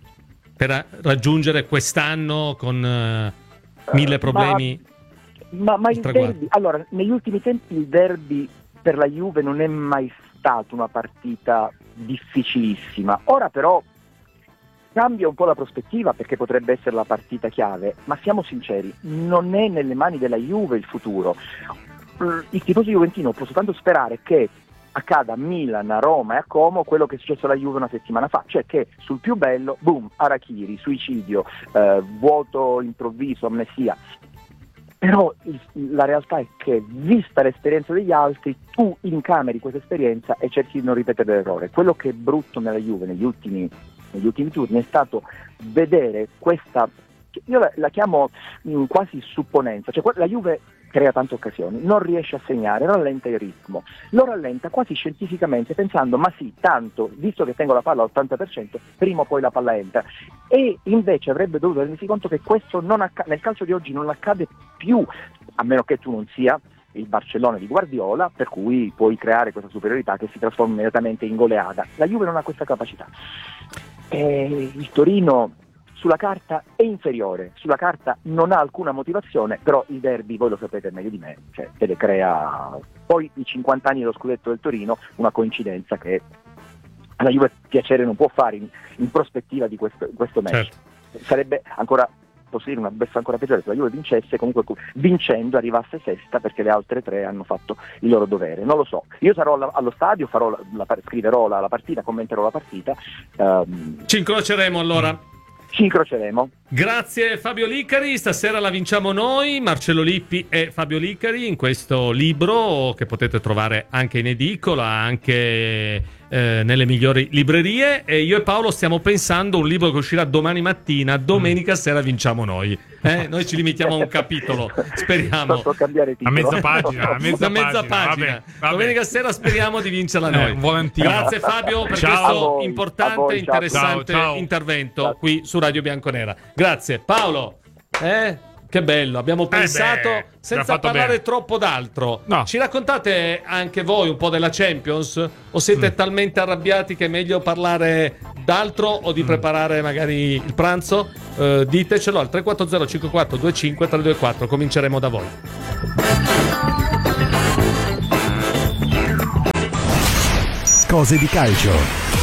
per raggiungere quest'anno con 1000 problemi? Ma il derby, allora, negli ultimi tempi il derby per la Juve non è mai stata una partita difficilissima. Ora però cambia un po' la prospettiva, perché potrebbe essere la partita chiave, ma siamo sinceri, non è nelle mani della Juve il futuro. Il tifoso juventino può soltanto sperare che accada a Milan, a Roma e a Como quello che è successo alla Juve una settimana fa, cioè che sul più bello, boom, Harakiri, suicidio, vuoto improvviso, amnesia. Però la realtà è che, vista l'esperienza degli altri, tu incameri questa esperienza e cerchi di non ripetere l'errore. Quello che è brutto nella Juve negli ultimi turni è stato vedere questa, io la chiamo quasi supponenza, cioè la Juve crea tante occasioni, non riesce a segnare, rallenta il ritmo, lo rallenta quasi scientificamente, pensando ma sì, tanto, visto che tengo la palla all'80%, prima o poi la palla entra. E invece avrebbe dovuto rendersi conto che questo nel calcio di oggi non accade più, a meno che tu non sia il Barcellona di Guardiola, per cui puoi creare questa superiorità che si trasforma immediatamente in goleada. La Juve non ha questa capacità. Il Torino sulla carta è inferiore, sulla carta non ha alcuna motivazione, però il derby, voi lo sapete meglio di me, cioè te le crea. Poi i 50 anni dello scudetto del Torino, una coincidenza che alla Juve piacere non può fare in prospettiva di questo match. Certo. Sarebbe ancora, posso dire, una beffa ancora peggiore se la Juve vincesse, comunque vincendo arrivasse sesta, perché le altre tre hanno fatto il loro dovere. Non lo so, io sarò allo stadio, scriverò la partita, commenterò la partita. Ci incroceremo allora. Ci incroceremo. Grazie Fabio Licari, stasera la vinciamo noi, Marcello Lippi e Fabio Licari, in questo libro che potete trovare anche in edicola, anche nelle migliori librerie, e io e Paolo stiamo pensando un libro che uscirà domani mattina, domenica sera vinciamo noi. Noi ci limitiamo a un capitolo, speriamo. Posso cambiare titolo? A mezza pagina, a mezza Una pagina. Vabbè. Domenica sera speriamo di vincerla noi. Volantino. Grazie Fabio per Ciao. questo A voi, importante, ciao. interessante Ciao. intervento Grazie. qui su Radio Bianconera. Grazie Paolo. Che bello, abbiamo pensato abbiamo senza fatto parlare bene. troppo d'altro. No. Ci raccontate anche voi un po' della Champions? O siete talmente arrabbiati che è meglio parlare d'altro o di preparare magari il pranzo? Ditecelo al 340 54 25 324. Cominceremo da voi. Cose di calcio.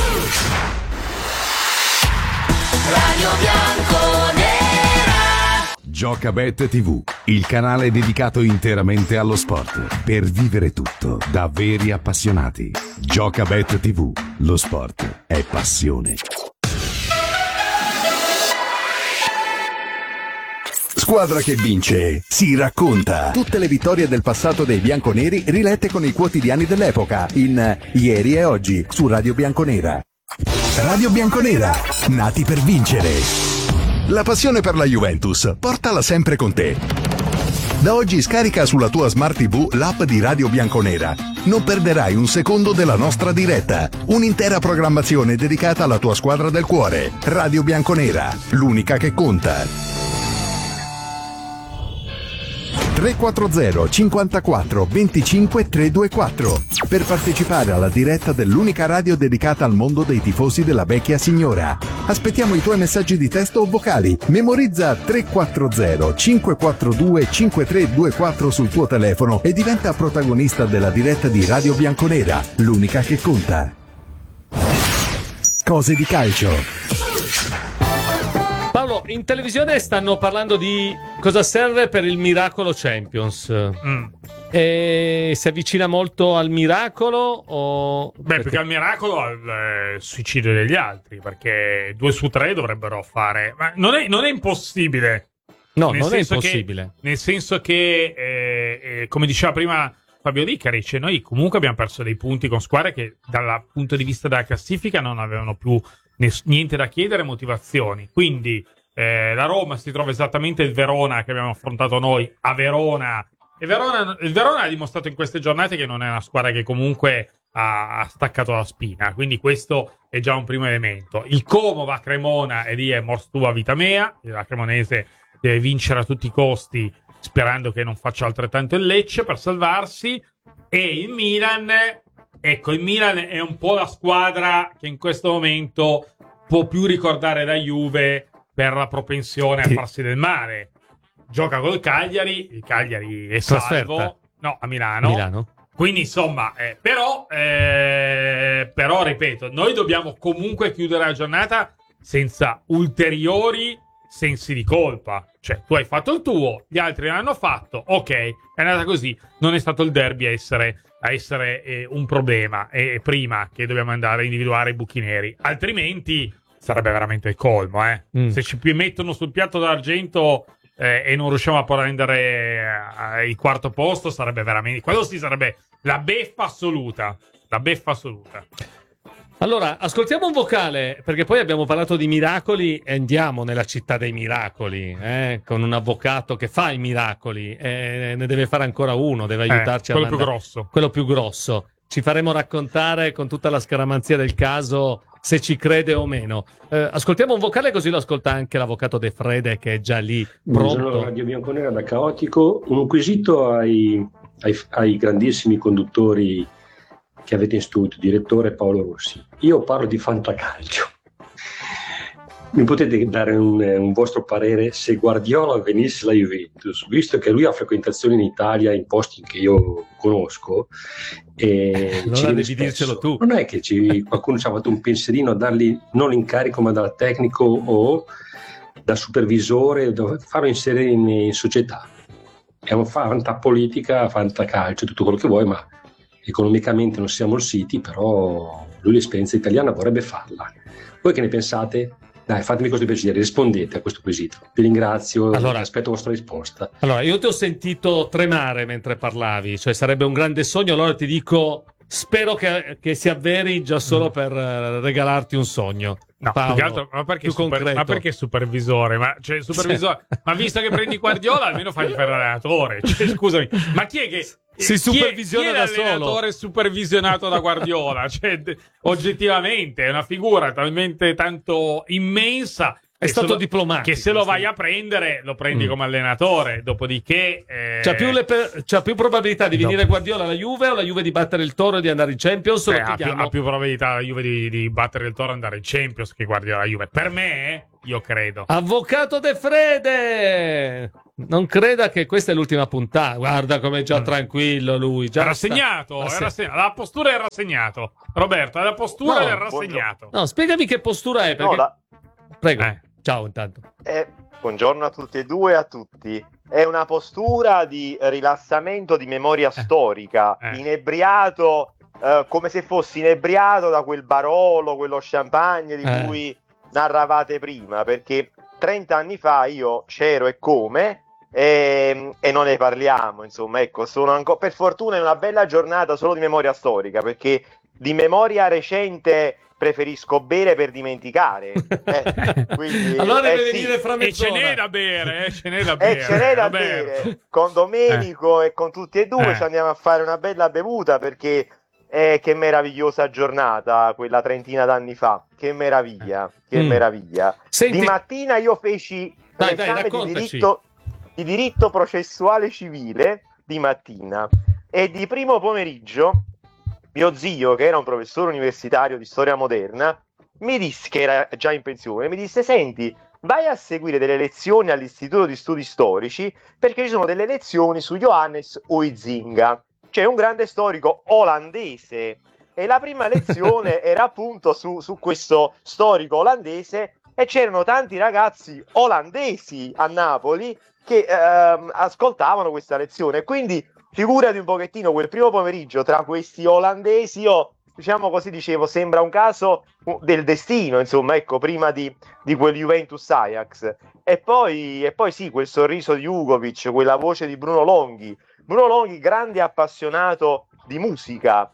Radio Bianconera. Giocabet TV, il canale dedicato interamente allo sport. Per vivere tutto da veri appassionati. Giocabet TV, lo sport è passione. Squadra che vince si racconta. Tutte le vittorie del passato dei bianconeri rilette con i quotidiani dell'epoca in Ieri e Oggi su Radio Bianconera. Radio Bianconera, nati per vincere. La passione per la Juventus, portala sempre con te. Da oggi scarica sulla tua Smart TV l'app di Radio Bianconera. Non perderai un secondo della nostra diretta. Un'intera programmazione dedicata alla tua squadra del cuore. Radio Bianconera, l'unica che conta. 340 54 25 324 per partecipare alla diretta dell'unica radio dedicata al mondo dei tifosi della vecchia signora. Aspettiamo i tuoi messaggi di testo o vocali. Memorizza 340 542 5324 sul tuo telefono e diventa protagonista della diretta di Radio Bianconera, l'unica che conta. Cose di calcio. Paolo, in televisione stanno parlando di cosa serve per il miracolo Champions. E si avvicina molto al miracolo o... Beh, più che al miracolo, al suicidio degli altri, perché 2 su 3 dovrebbero fare... Ma non è impossibile. No, Nel non è senso impossibile. Nel senso che, come diceva prima Fabio Licari, cioè noi comunque abbiamo perso dei punti con squadre che dal punto di vista della classifica non avevano più niente da chiedere, motivazioni. Quindi la Roma si trova esattamente il Verona che abbiamo affrontato noi a Verona. E il Verona ha dimostrato in queste giornate che non è una squadra che comunque ha staccato la spina. Quindi questo è già un primo elemento. Il Como va a Cremona e lì è mors tua vita mea. La cremonese deve vincere a tutti i costi, sperando che non faccia altrettanto il Lecce per salvarsi. E il Milan, ecco, il Milan è un po' la squadra che in questo momento può più ricordare la Juve per la propensione a farsi del male. Gioca col Cagliari, il Cagliari è Trasferta. salvo. No, a Milano. Quindi insomma, però ripeto, noi dobbiamo comunque chiudere la giornata senza ulteriori sensi di colpa. Cioè, tu hai fatto il tuo, gli altri l'hanno fatto, ok, è andata così. Non è stato il derby a essere un problema, prima che dobbiamo andare a individuare i buchi neri. Altrimenti sarebbe veramente il colmo, Se ci mettono sul piatto d'argento e non riusciamo a prendere il quarto posto, sarebbe veramente... Quello sì sarebbe la beffa assoluta. La beffa assoluta. Allora, ascoltiamo un vocale, perché poi abbiamo parlato di miracoli e andiamo nella città dei miracoli, con un avvocato che fa i miracoli e ne deve fare ancora uno, deve aiutarci quello più grosso. Quello più grosso. Ci faremo raccontare con tutta la scaramanzia del caso se ci crede o meno. Ascoltiamo un vocale, così lo ascolta anche l'avvocato De Frede, che è già lì pronto. Buongiorno Radio Bianconera da Caotico. Un quesito ai grandissimi conduttori che avete in studio, direttore Paolo Rossi. Io parlo di fantacalcio. Mi potete dare un vostro parere se Guardiola venisse alla Juventus, visto che lui ha frequentazioni in Italia in posti che io conosco, e allora devi dircelo tu. Non è che qualcuno ci ha fatto un pensierino a dargli non l'incarico ma dal tecnico o da supervisore, farlo inserire in società. È un fantapolitica, fantacalcio, tutto quello che vuoi, ma economicamente non siamo il City, però lui l'esperienza italiana vorrebbe farla. Voi che ne pensate? Dai, fatemi questo piacere, rispondete a questo quesito. Vi ringrazio, Allora, aspetto la vostra risposta. Allora, io ti ho sentito tremare mentre parlavi, cioè sarebbe un grande sogno, allora ti dico, spero che si avveri già solo per regalarti un sogno. No, Paolo, più che altro, ma perché supervisore? Ma visto che prendi Guardiola, almeno fagli fare l'allenatore. Cioè, scusami, ma chi è che si supervisiona da solo? Chi è l'allenatore supervisionato da Guardiola? Cioè, oggettivamente è una figura talmente tanto immensa. È stato diplomatico. Che se lo vai a prendere, lo prendi come allenatore. Dopodiché c'ha più probabilità di venire Guardiola alla Juve o la Juve di battere il Toro e di andare in Champions? Ha più probabilità la Juve di battere il Toro e andare in Champions che Guardiola la Juve. Per me, io credo. Avvocato De Frede! Non creda che questa è l'ultima puntata. Guarda com'è già tranquillo lui. Già rassegnato. La postura è rassegnato. Roberto, la postura è rassegnato. No, spiegami che postura è. Perché... Prego. Ciao intanto. Buongiorno a tutti e due, a tutti. È una postura di rilassamento, di memoria storica, inebriato, come se fossi inebriato da quel Barolo, quello champagne di cui narravate prima, perché 30 anni fa io c'ero e come, e non ne parliamo, insomma, ecco, sono ancora, per fortuna è una bella giornata solo di memoria storica, perché di memoria recente preferisco bere per dimenticare. Quindi, allora deve venire fra mezz'ora. E ce n'è da bere, ce n'è da bere. Con Domenico e con tutti e due ci andiamo a fare una bella bevuta, perché che meravigliosa giornata quella 30 d'anni fa. Che meraviglia, che meraviglia. Senti... Di mattina io feci l'esame di diritto processuale civile di mattina, e di primo pomeriggio mio zio, che era un professore universitario di storia moderna, mi disse, che era già in pensione, mi disse: senti, vai a seguire delle lezioni all'Istituto di Studi Storici, perché ci sono delle lezioni su Johannes Huizinga, cioè un grande storico olandese, e la prima lezione era appunto su questo storico olandese, e c'erano tanti ragazzi olandesi a Napoli che ascoltavano questa lezione, quindi figurati un pochettino quel primo pomeriggio tra questi olandesi. Io, diciamo così, dicevo, sembra un caso del destino, insomma, ecco, prima di quel Juventus Ajax, e poi sì, quel sorriso di Ugovic, quella voce di Bruno Longhi, grande appassionato di musica,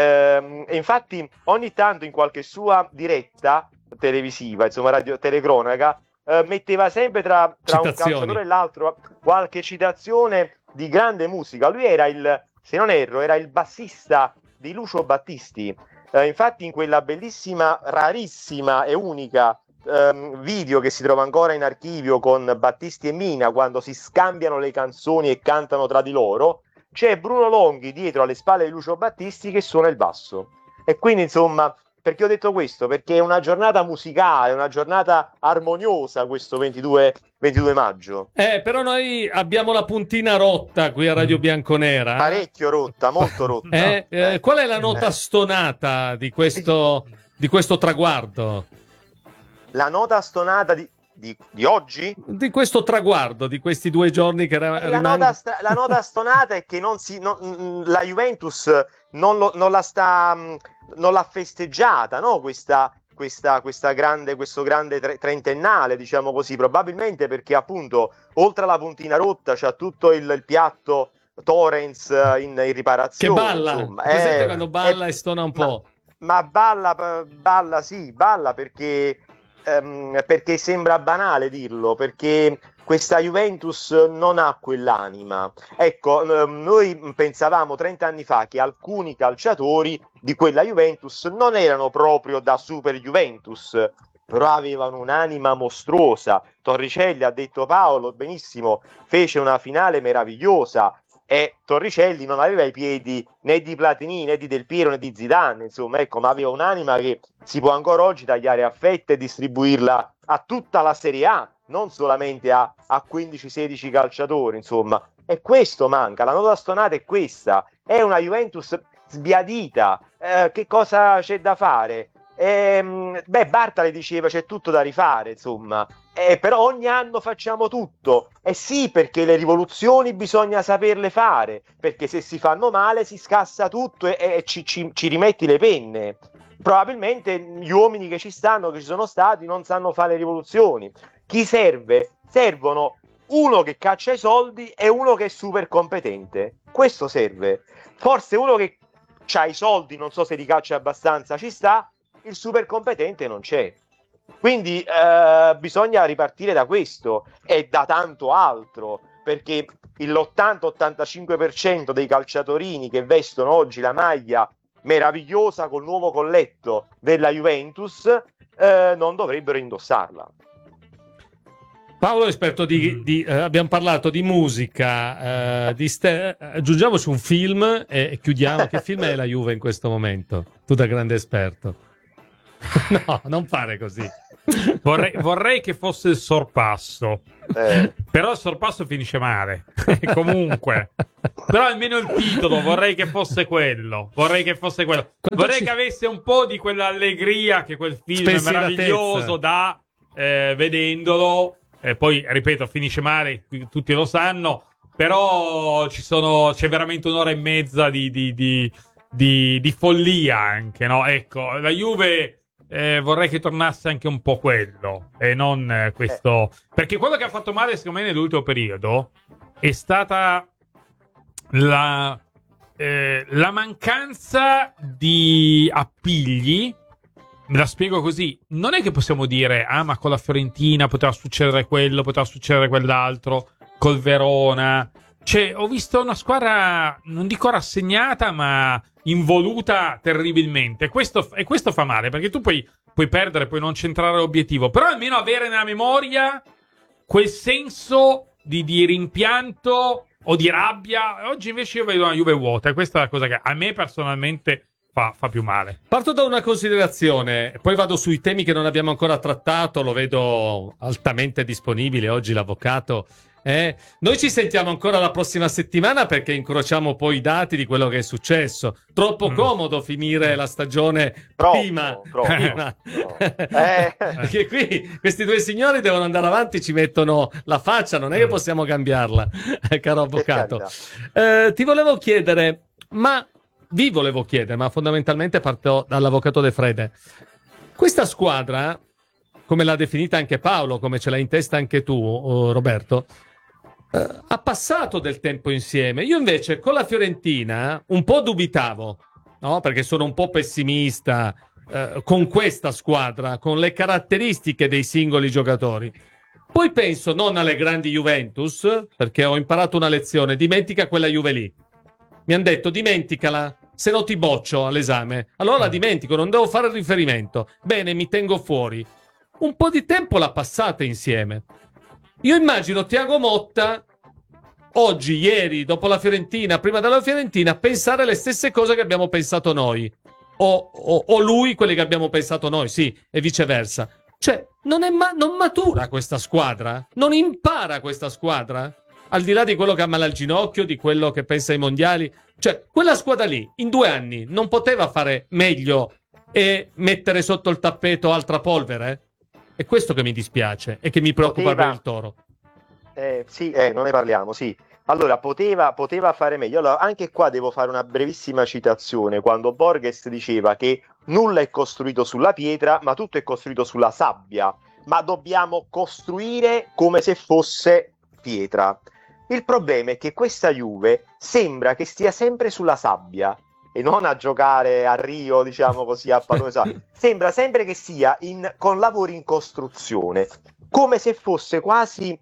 e infatti ogni tanto in qualche sua diretta televisiva, insomma, radio telecronaca, metteva sempre tra un calciatore e l'altro qualche citazione di grande musica. Lui era se non erro, era il bassista di Lucio Battisti. Infatti in quella bellissima, rarissima e unica video che si trova ancora in archivio con Battisti e Mina, quando si scambiano le canzoni e cantano tra di loro, c'è Bruno Longhi dietro alle spalle di Lucio Battisti che suona il basso. E quindi, insomma, perché ho detto questo? Perché è una giornata musicale, una giornata armoniosa questo 22 maggio. Però noi abbiamo la puntina rotta qui a Radio Bianconera. Parecchio rotta, molto rotta. Qual è la nota stonata di questo traguardo? La nota stonata di oggi? Di questo traguardo, di questi 2 giorni che la nota stonata è che la Juventus non l'ha festeggiata, no? Questo grande trentennale, diciamo così, probabilmente perché appunto oltre alla puntina rotta c'ha tutto il piatto Torrens in riparazione, che balla, insomma. Quando balla e stona un po'. Ma balla sì, balla perché sembra banale dirlo, perché questa Juventus non ha quell'anima. Ecco, noi pensavamo 30 anni fa che alcuni calciatori di quella Juventus non erano proprio da super Juventus, però avevano un'anima mostruosa. Torricelli, ha detto Paolo benissimo, fece una finale meravigliosa, e Torricelli non aveva i piedi né di Platini né di Del Piero né di Zidane, insomma, ecco, ma aveva un'anima che si può ancora oggi tagliare a fette e distribuirla a tutta la Serie A, non solamente a 15-16 calciatori, insomma. E questo manca, la nota stonata è questa, è una Juventus sbiadita. Che cosa c'è da fare? Bartali diceva c'è tutto da rifare, insomma, però ogni anno facciamo tutto. Sì, perché le rivoluzioni bisogna saperle fare, perché se si fanno male si scassa tutto e ci rimetti le penne. probabilmente gli uomini che ci sono stati, non sanno fare le rivoluzioni. Chi serve? Servono uno che caccia i soldi e uno che è super competente. Questo serve. Forse uno che ha i soldi, non so se li caccia abbastanza, ci sta, il super competente non c'è. Quindi bisogna ripartire da questo e da tanto altro, perché l'80-85% dei calciatorini che vestono oggi la maglia meravigliosa col nuovo colletto della Juventus non dovrebbero indossarla. Paolo è esperto abbiamo parlato di musica, aggiungiamoci un film e chiudiamo. Che film è la Juve in questo momento? Tu da grande esperto. No, non fare così. Vorrei che fosse il sorpasso, però il sorpasso finisce male. Comunque, però almeno il titolo vorrei che fosse quello. Vorrei che avesse un po' di quell'allegria che quel film meraviglioso dà vedendolo. Poi ripeto, finisce male, tutti lo sanno. Però c'è veramente un'ora e mezza di follia anche, no? Ecco, la Juve. Vorrei che tornasse anche un po' quello e non questo, perché quello che ha fatto male secondo me nell'ultimo periodo è stata la mancanza di appigli. Me la spiego così: non è che possiamo dire ma con la Fiorentina poteva succedere quello, poteva succedere quell'altro, col Verona. Cioè, ho visto una squadra, non dico rassegnata, ma involuta terribilmente. E questo fa male, perché tu puoi perdere, puoi non centrare l'obiettivo, però almeno avere nella memoria quel senso di rimpianto o di rabbia. Oggi invece io vedo una Juve vuota, e questa è la cosa che a me personalmente fa più male. Parto da una considerazione, poi vado sui temi che non abbiamo ancora trattato. Lo vedo altamente disponibile oggi l'avvocato. Noi ci sentiamo ancora la prossima settimana, perché incrociamo poi i dati di quello che è successo. Troppo comodo finire la stagione prima. Perché qui questi due signori devono andare avanti, ci mettono la faccia, non è che possiamo cambiarla, caro avvocato. Vi volevo chiedere, ma fondamentalmente parto dall'avvocato De Frede. Questa squadra, come l'ha definita anche Paolo, come ce l'hai in testa anche tu, Roberto, ha passato del tempo insieme. Io invece con la Fiorentina un po' dubitavo, no? Perché sono un po' pessimista con questa squadra, con le caratteristiche dei singoli giocatori. Poi penso non alle grandi Juventus, perché ho imparato una lezione: dimentica quella Juve lì. Mi hanno detto dimenticala, se no ti boccio all'esame. Allora la dimentico, non devo fare riferimento. Bene, mi tengo fuori. Un po' di tempo l'ha passata insieme. Io immagino Thiago Motta oggi, ieri, dopo la Fiorentina, prima della Fiorentina, pensare le stesse cose che abbiamo pensato noi. O lui quelle che abbiamo pensato noi, sì, e viceversa. Cioè, non matura questa squadra? Non impara questa squadra? Al di là di quello che ha male al ginocchio, di quello che pensa ai mondiali. Cioè, quella squadra lì, in 2 anni, non poteva fare meglio e mettere sotto il tappeto altra polvere? È questo che mi dispiace e che mi preoccupa per il Toro. Sì, non ne parliamo, sì. Allora, poteva fare meglio. Allora, anche qua devo fare una brevissima citazione, quando Borges diceva che nulla è costruito sulla pietra, ma tutto è costruito sulla sabbia. Ma dobbiamo costruire come se fosse pietra. Il problema è che questa Juve sembra che stia sempre sulla sabbia e non a giocare a Rio, diciamo così, a pallone. Sembra sempre che sia con lavori in costruzione, come se fosse quasi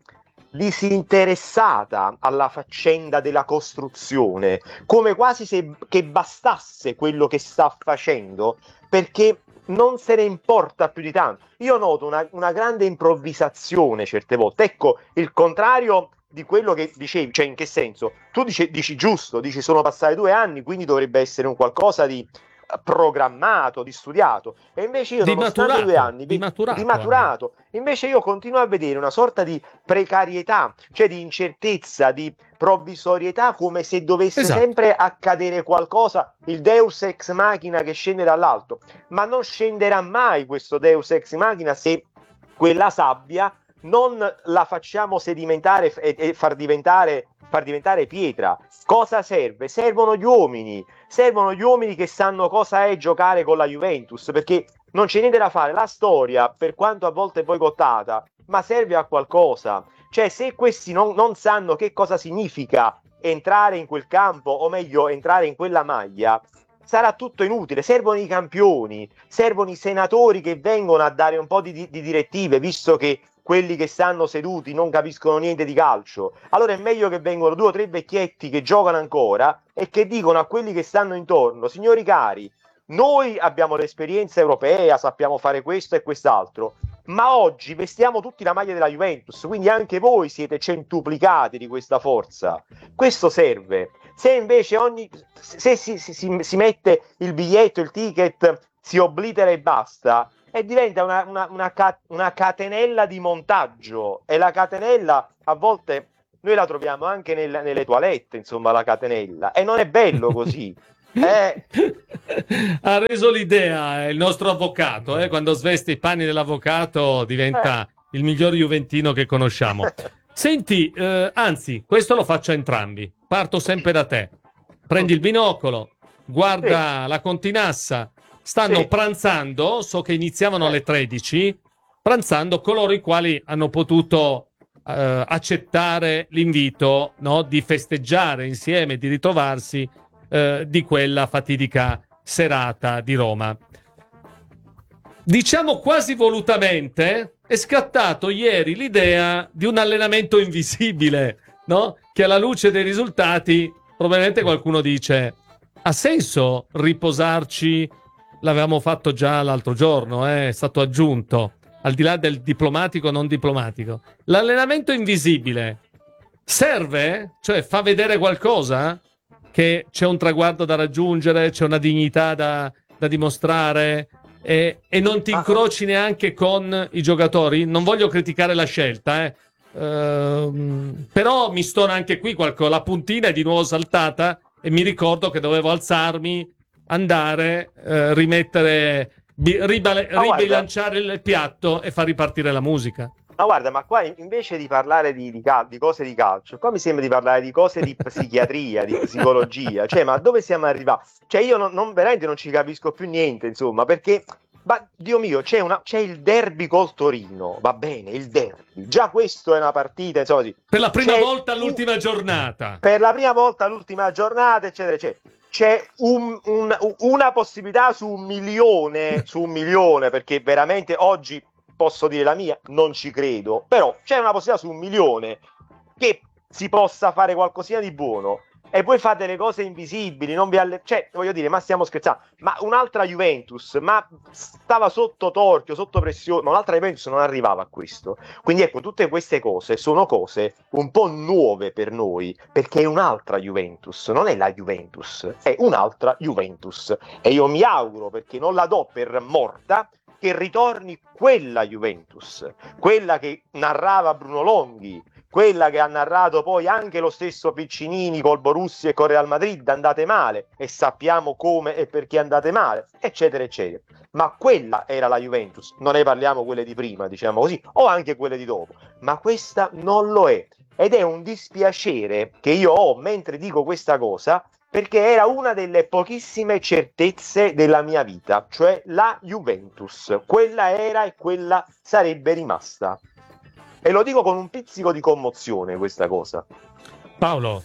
disinteressata alla faccenda della costruzione, come quasi che bastasse quello che sta facendo, perché non se ne importa più di tanto. Io noto una grande improvvisazione certe volte. Ecco, il contrario di quello che dicevi, cioè in che senso? Tu dici giusto, dici sono passati 2 anni, quindi dovrebbe essere un qualcosa di programmato, di studiato, e invece io nonostante 2 anni di maturato, invece io continuo a vedere una sorta di precarietà, cioè di incertezza, di provvisorietà, come se dovesse sempre accadere qualcosa, il Deus ex machina che scende dall'alto, ma non scenderà mai questo Deus ex machina se quella sabbia non la facciamo sedimentare e far diventare far diventare pietra. Cosa serve? Servono gli uomini che sanno cosa è giocare con la Juventus, perché non c'è niente da fare. La storia, per quanto a volte è boicottata, ma serve a qualcosa. Cioè, se questi non sanno che cosa significa entrare in quel campo, o meglio entrare in quella maglia, sarà tutto inutile. Servono i campioni, servono i senatori che vengono a dare un po' di direttive, visto che quelli che stanno seduti non capiscono niente di calcio. Allora è meglio che vengano 2 o 3 vecchietti che giocano ancora e che dicono a quelli che stanno intorno: signori cari, noi abbiamo l'esperienza europea, sappiamo fare questo e quest'altro, ma oggi vestiamo tutti la maglia della Juventus, quindi anche voi siete centuplicati di questa forza. Questo serve. Se invece se si mette il biglietto, il ticket, si oblitera e basta, e diventa una catenella di montaggio, e la catenella a volte noi la troviamo anche nelle toilette, insomma, la catenella, e non è bello così. Ha reso l'idea il nostro avvocato, quando sveste i panni dell'avvocato diventa il miglior juventino che conosciamo. Senti, anzi, questo lo faccio a entrambi, parto sempre da te, prendi il binocolo, guarda la Continassa, stanno pranzando, so che iniziavano alle 13, pranzando coloro i quali hanno potuto accettare l'invito, no, di festeggiare insieme, di ritrovarsi di quella fatidica serata di Roma. Diciamo quasi volutamente è scattato ieri l'idea di un allenamento invisibile, no? Che alla luce dei risultati probabilmente qualcuno dice: ha senso riposarci? L'avevamo fatto già l'altro giorno, è stato aggiunto, al di là del diplomatico o non diplomatico. L'allenamento invisibile serve? Cioè fa vedere qualcosa? Che c'è un traguardo da raggiungere, c'è una dignità da dimostrare, e non ti incroci neanche con i giocatori? Non voglio criticare la scelta, però mi stona anche qui la puntina è di nuovo saltata e mi ricordo che dovevo alzarmi, andare, rimettere, ribilanciare il piatto e far ripartire la musica. Ma guarda, ma qua invece di parlare di cose di calcio, qua mi sembra di parlare di cose di psichiatria, di psicologia. Cioè, ma dove siamo arrivati? Cioè, io veramente non ci capisco più niente, insomma, perché, ma Dio mio, c'è il derby col Torino, va bene, il derby. Già questo è una partita, insomma, sì. Per la prima volta all'ultima giornata. Per la prima volta all'ultima giornata, eccetera, eccetera. C'è una possibilità su 1 milione, perché veramente oggi posso dire la mia, non ci credo, però c'è una possibilità su 1 milione che si possa fare qualcosina di buono, e voi fate le cose invisibili, non vi cioè, voglio dire, ma stiamo scherzando? Ma un'altra Juventus, ma stava sotto torchio, sotto pressione, ma un'altra Juventus non arrivava a questo. Quindi ecco, tutte queste cose sono cose un po' nuove per noi, perché è un'altra Juventus, non è la Juventus, è un'altra Juventus, e io mi auguro, perché non la do per morta, che ritorni quella Juventus, quella che narrava Bruno Longhi, quella che ha narrato poi anche lo stesso Piccinini col Borussia e col Real Madrid, andate male, e sappiamo come e perché andate male, eccetera eccetera. Ma quella era la Juventus, non ne parliamo quelle di prima, diciamo così, o anche quelle di dopo, ma questa non lo è, ed è un dispiacere che io ho mentre dico questa cosa, perché era una delle pochissime certezze della mia vita, cioè la Juventus. Quella era e quella sarebbe rimasta. E lo dico con un pizzico di commozione, questa cosa. Paolo,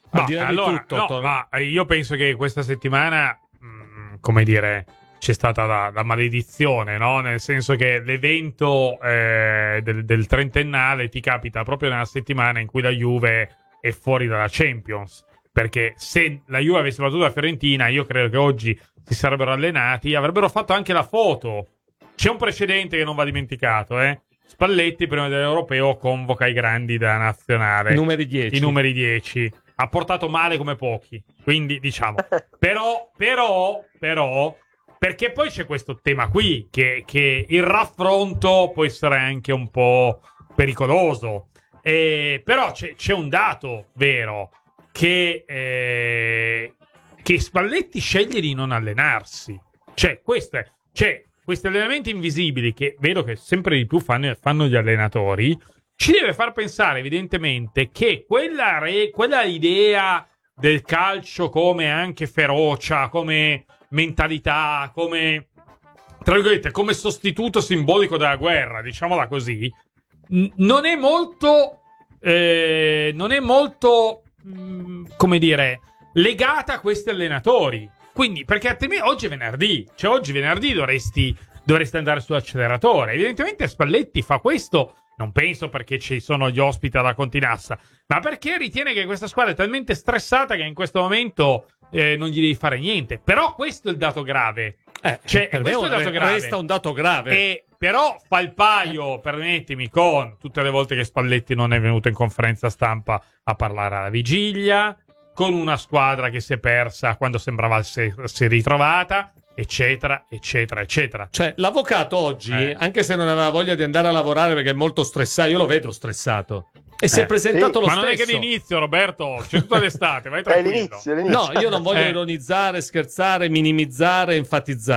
io penso che questa settimana, come dire, c'è stata la maledizione, no? Nel senso che l'evento del trentennale ti capita proprio nella settimana in cui la Juve è fuori dalla Champions. Perché se la Juve avesse battuto la Fiorentina, io credo che oggi si sarebbero allenati, avrebbero fatto anche la foto. C'è un precedente che non va dimenticato, Spalletti prima dell'Europeo convoca i grandi della nazionale. I numeri 10. I numeri 10. Ha portato male come pochi. Quindi, diciamo. Però, perché poi c'è questo tema qui, che il raffronto può essere anche un po' pericoloso. Però c'è un dato vero. Che Spalletti sceglie di non allenarsi. Questi allenamenti invisibili che vedo che sempre di più fanno gli allenatori, ci deve far pensare evidentemente che quella idea del calcio come anche ferocia, come mentalità, come, tra virgolette, come sostituto simbolico della guerra, diciamola così, non è molto come dire, legata a questi allenatori. Quindi, perché oggi è venerdì, cioè oggi venerdì dovresti andare sull'acceleratore. Evidentemente Spalletti fa questo, non penso perché ci sono gli ospiti alla Continassa, ma perché ritiene che questa squadra è talmente stressata che in questo momento non gli devi fare niente. Però questo è il dato grave. Cioè, per me resta un dato grave. Però fa il paio, permettimi, con tutte le volte che Spalletti non è venuto in conferenza stampa a parlare alla vigilia, con una squadra che si è persa quando sembrava si è ritrovata, eccetera, eccetera, eccetera. Cioè, l'avvocato oggi, anche se non aveva voglia di andare a lavorare perché è molto stressato, io lo vedo stressato. E si è presentato lo stesso. Ma non è che l'inizio, Roberto, c'è tutta l'estate, vai tranquillo. L'inizio. No, io non voglio ironizzare, scherzare, minimizzare, enfatizzare.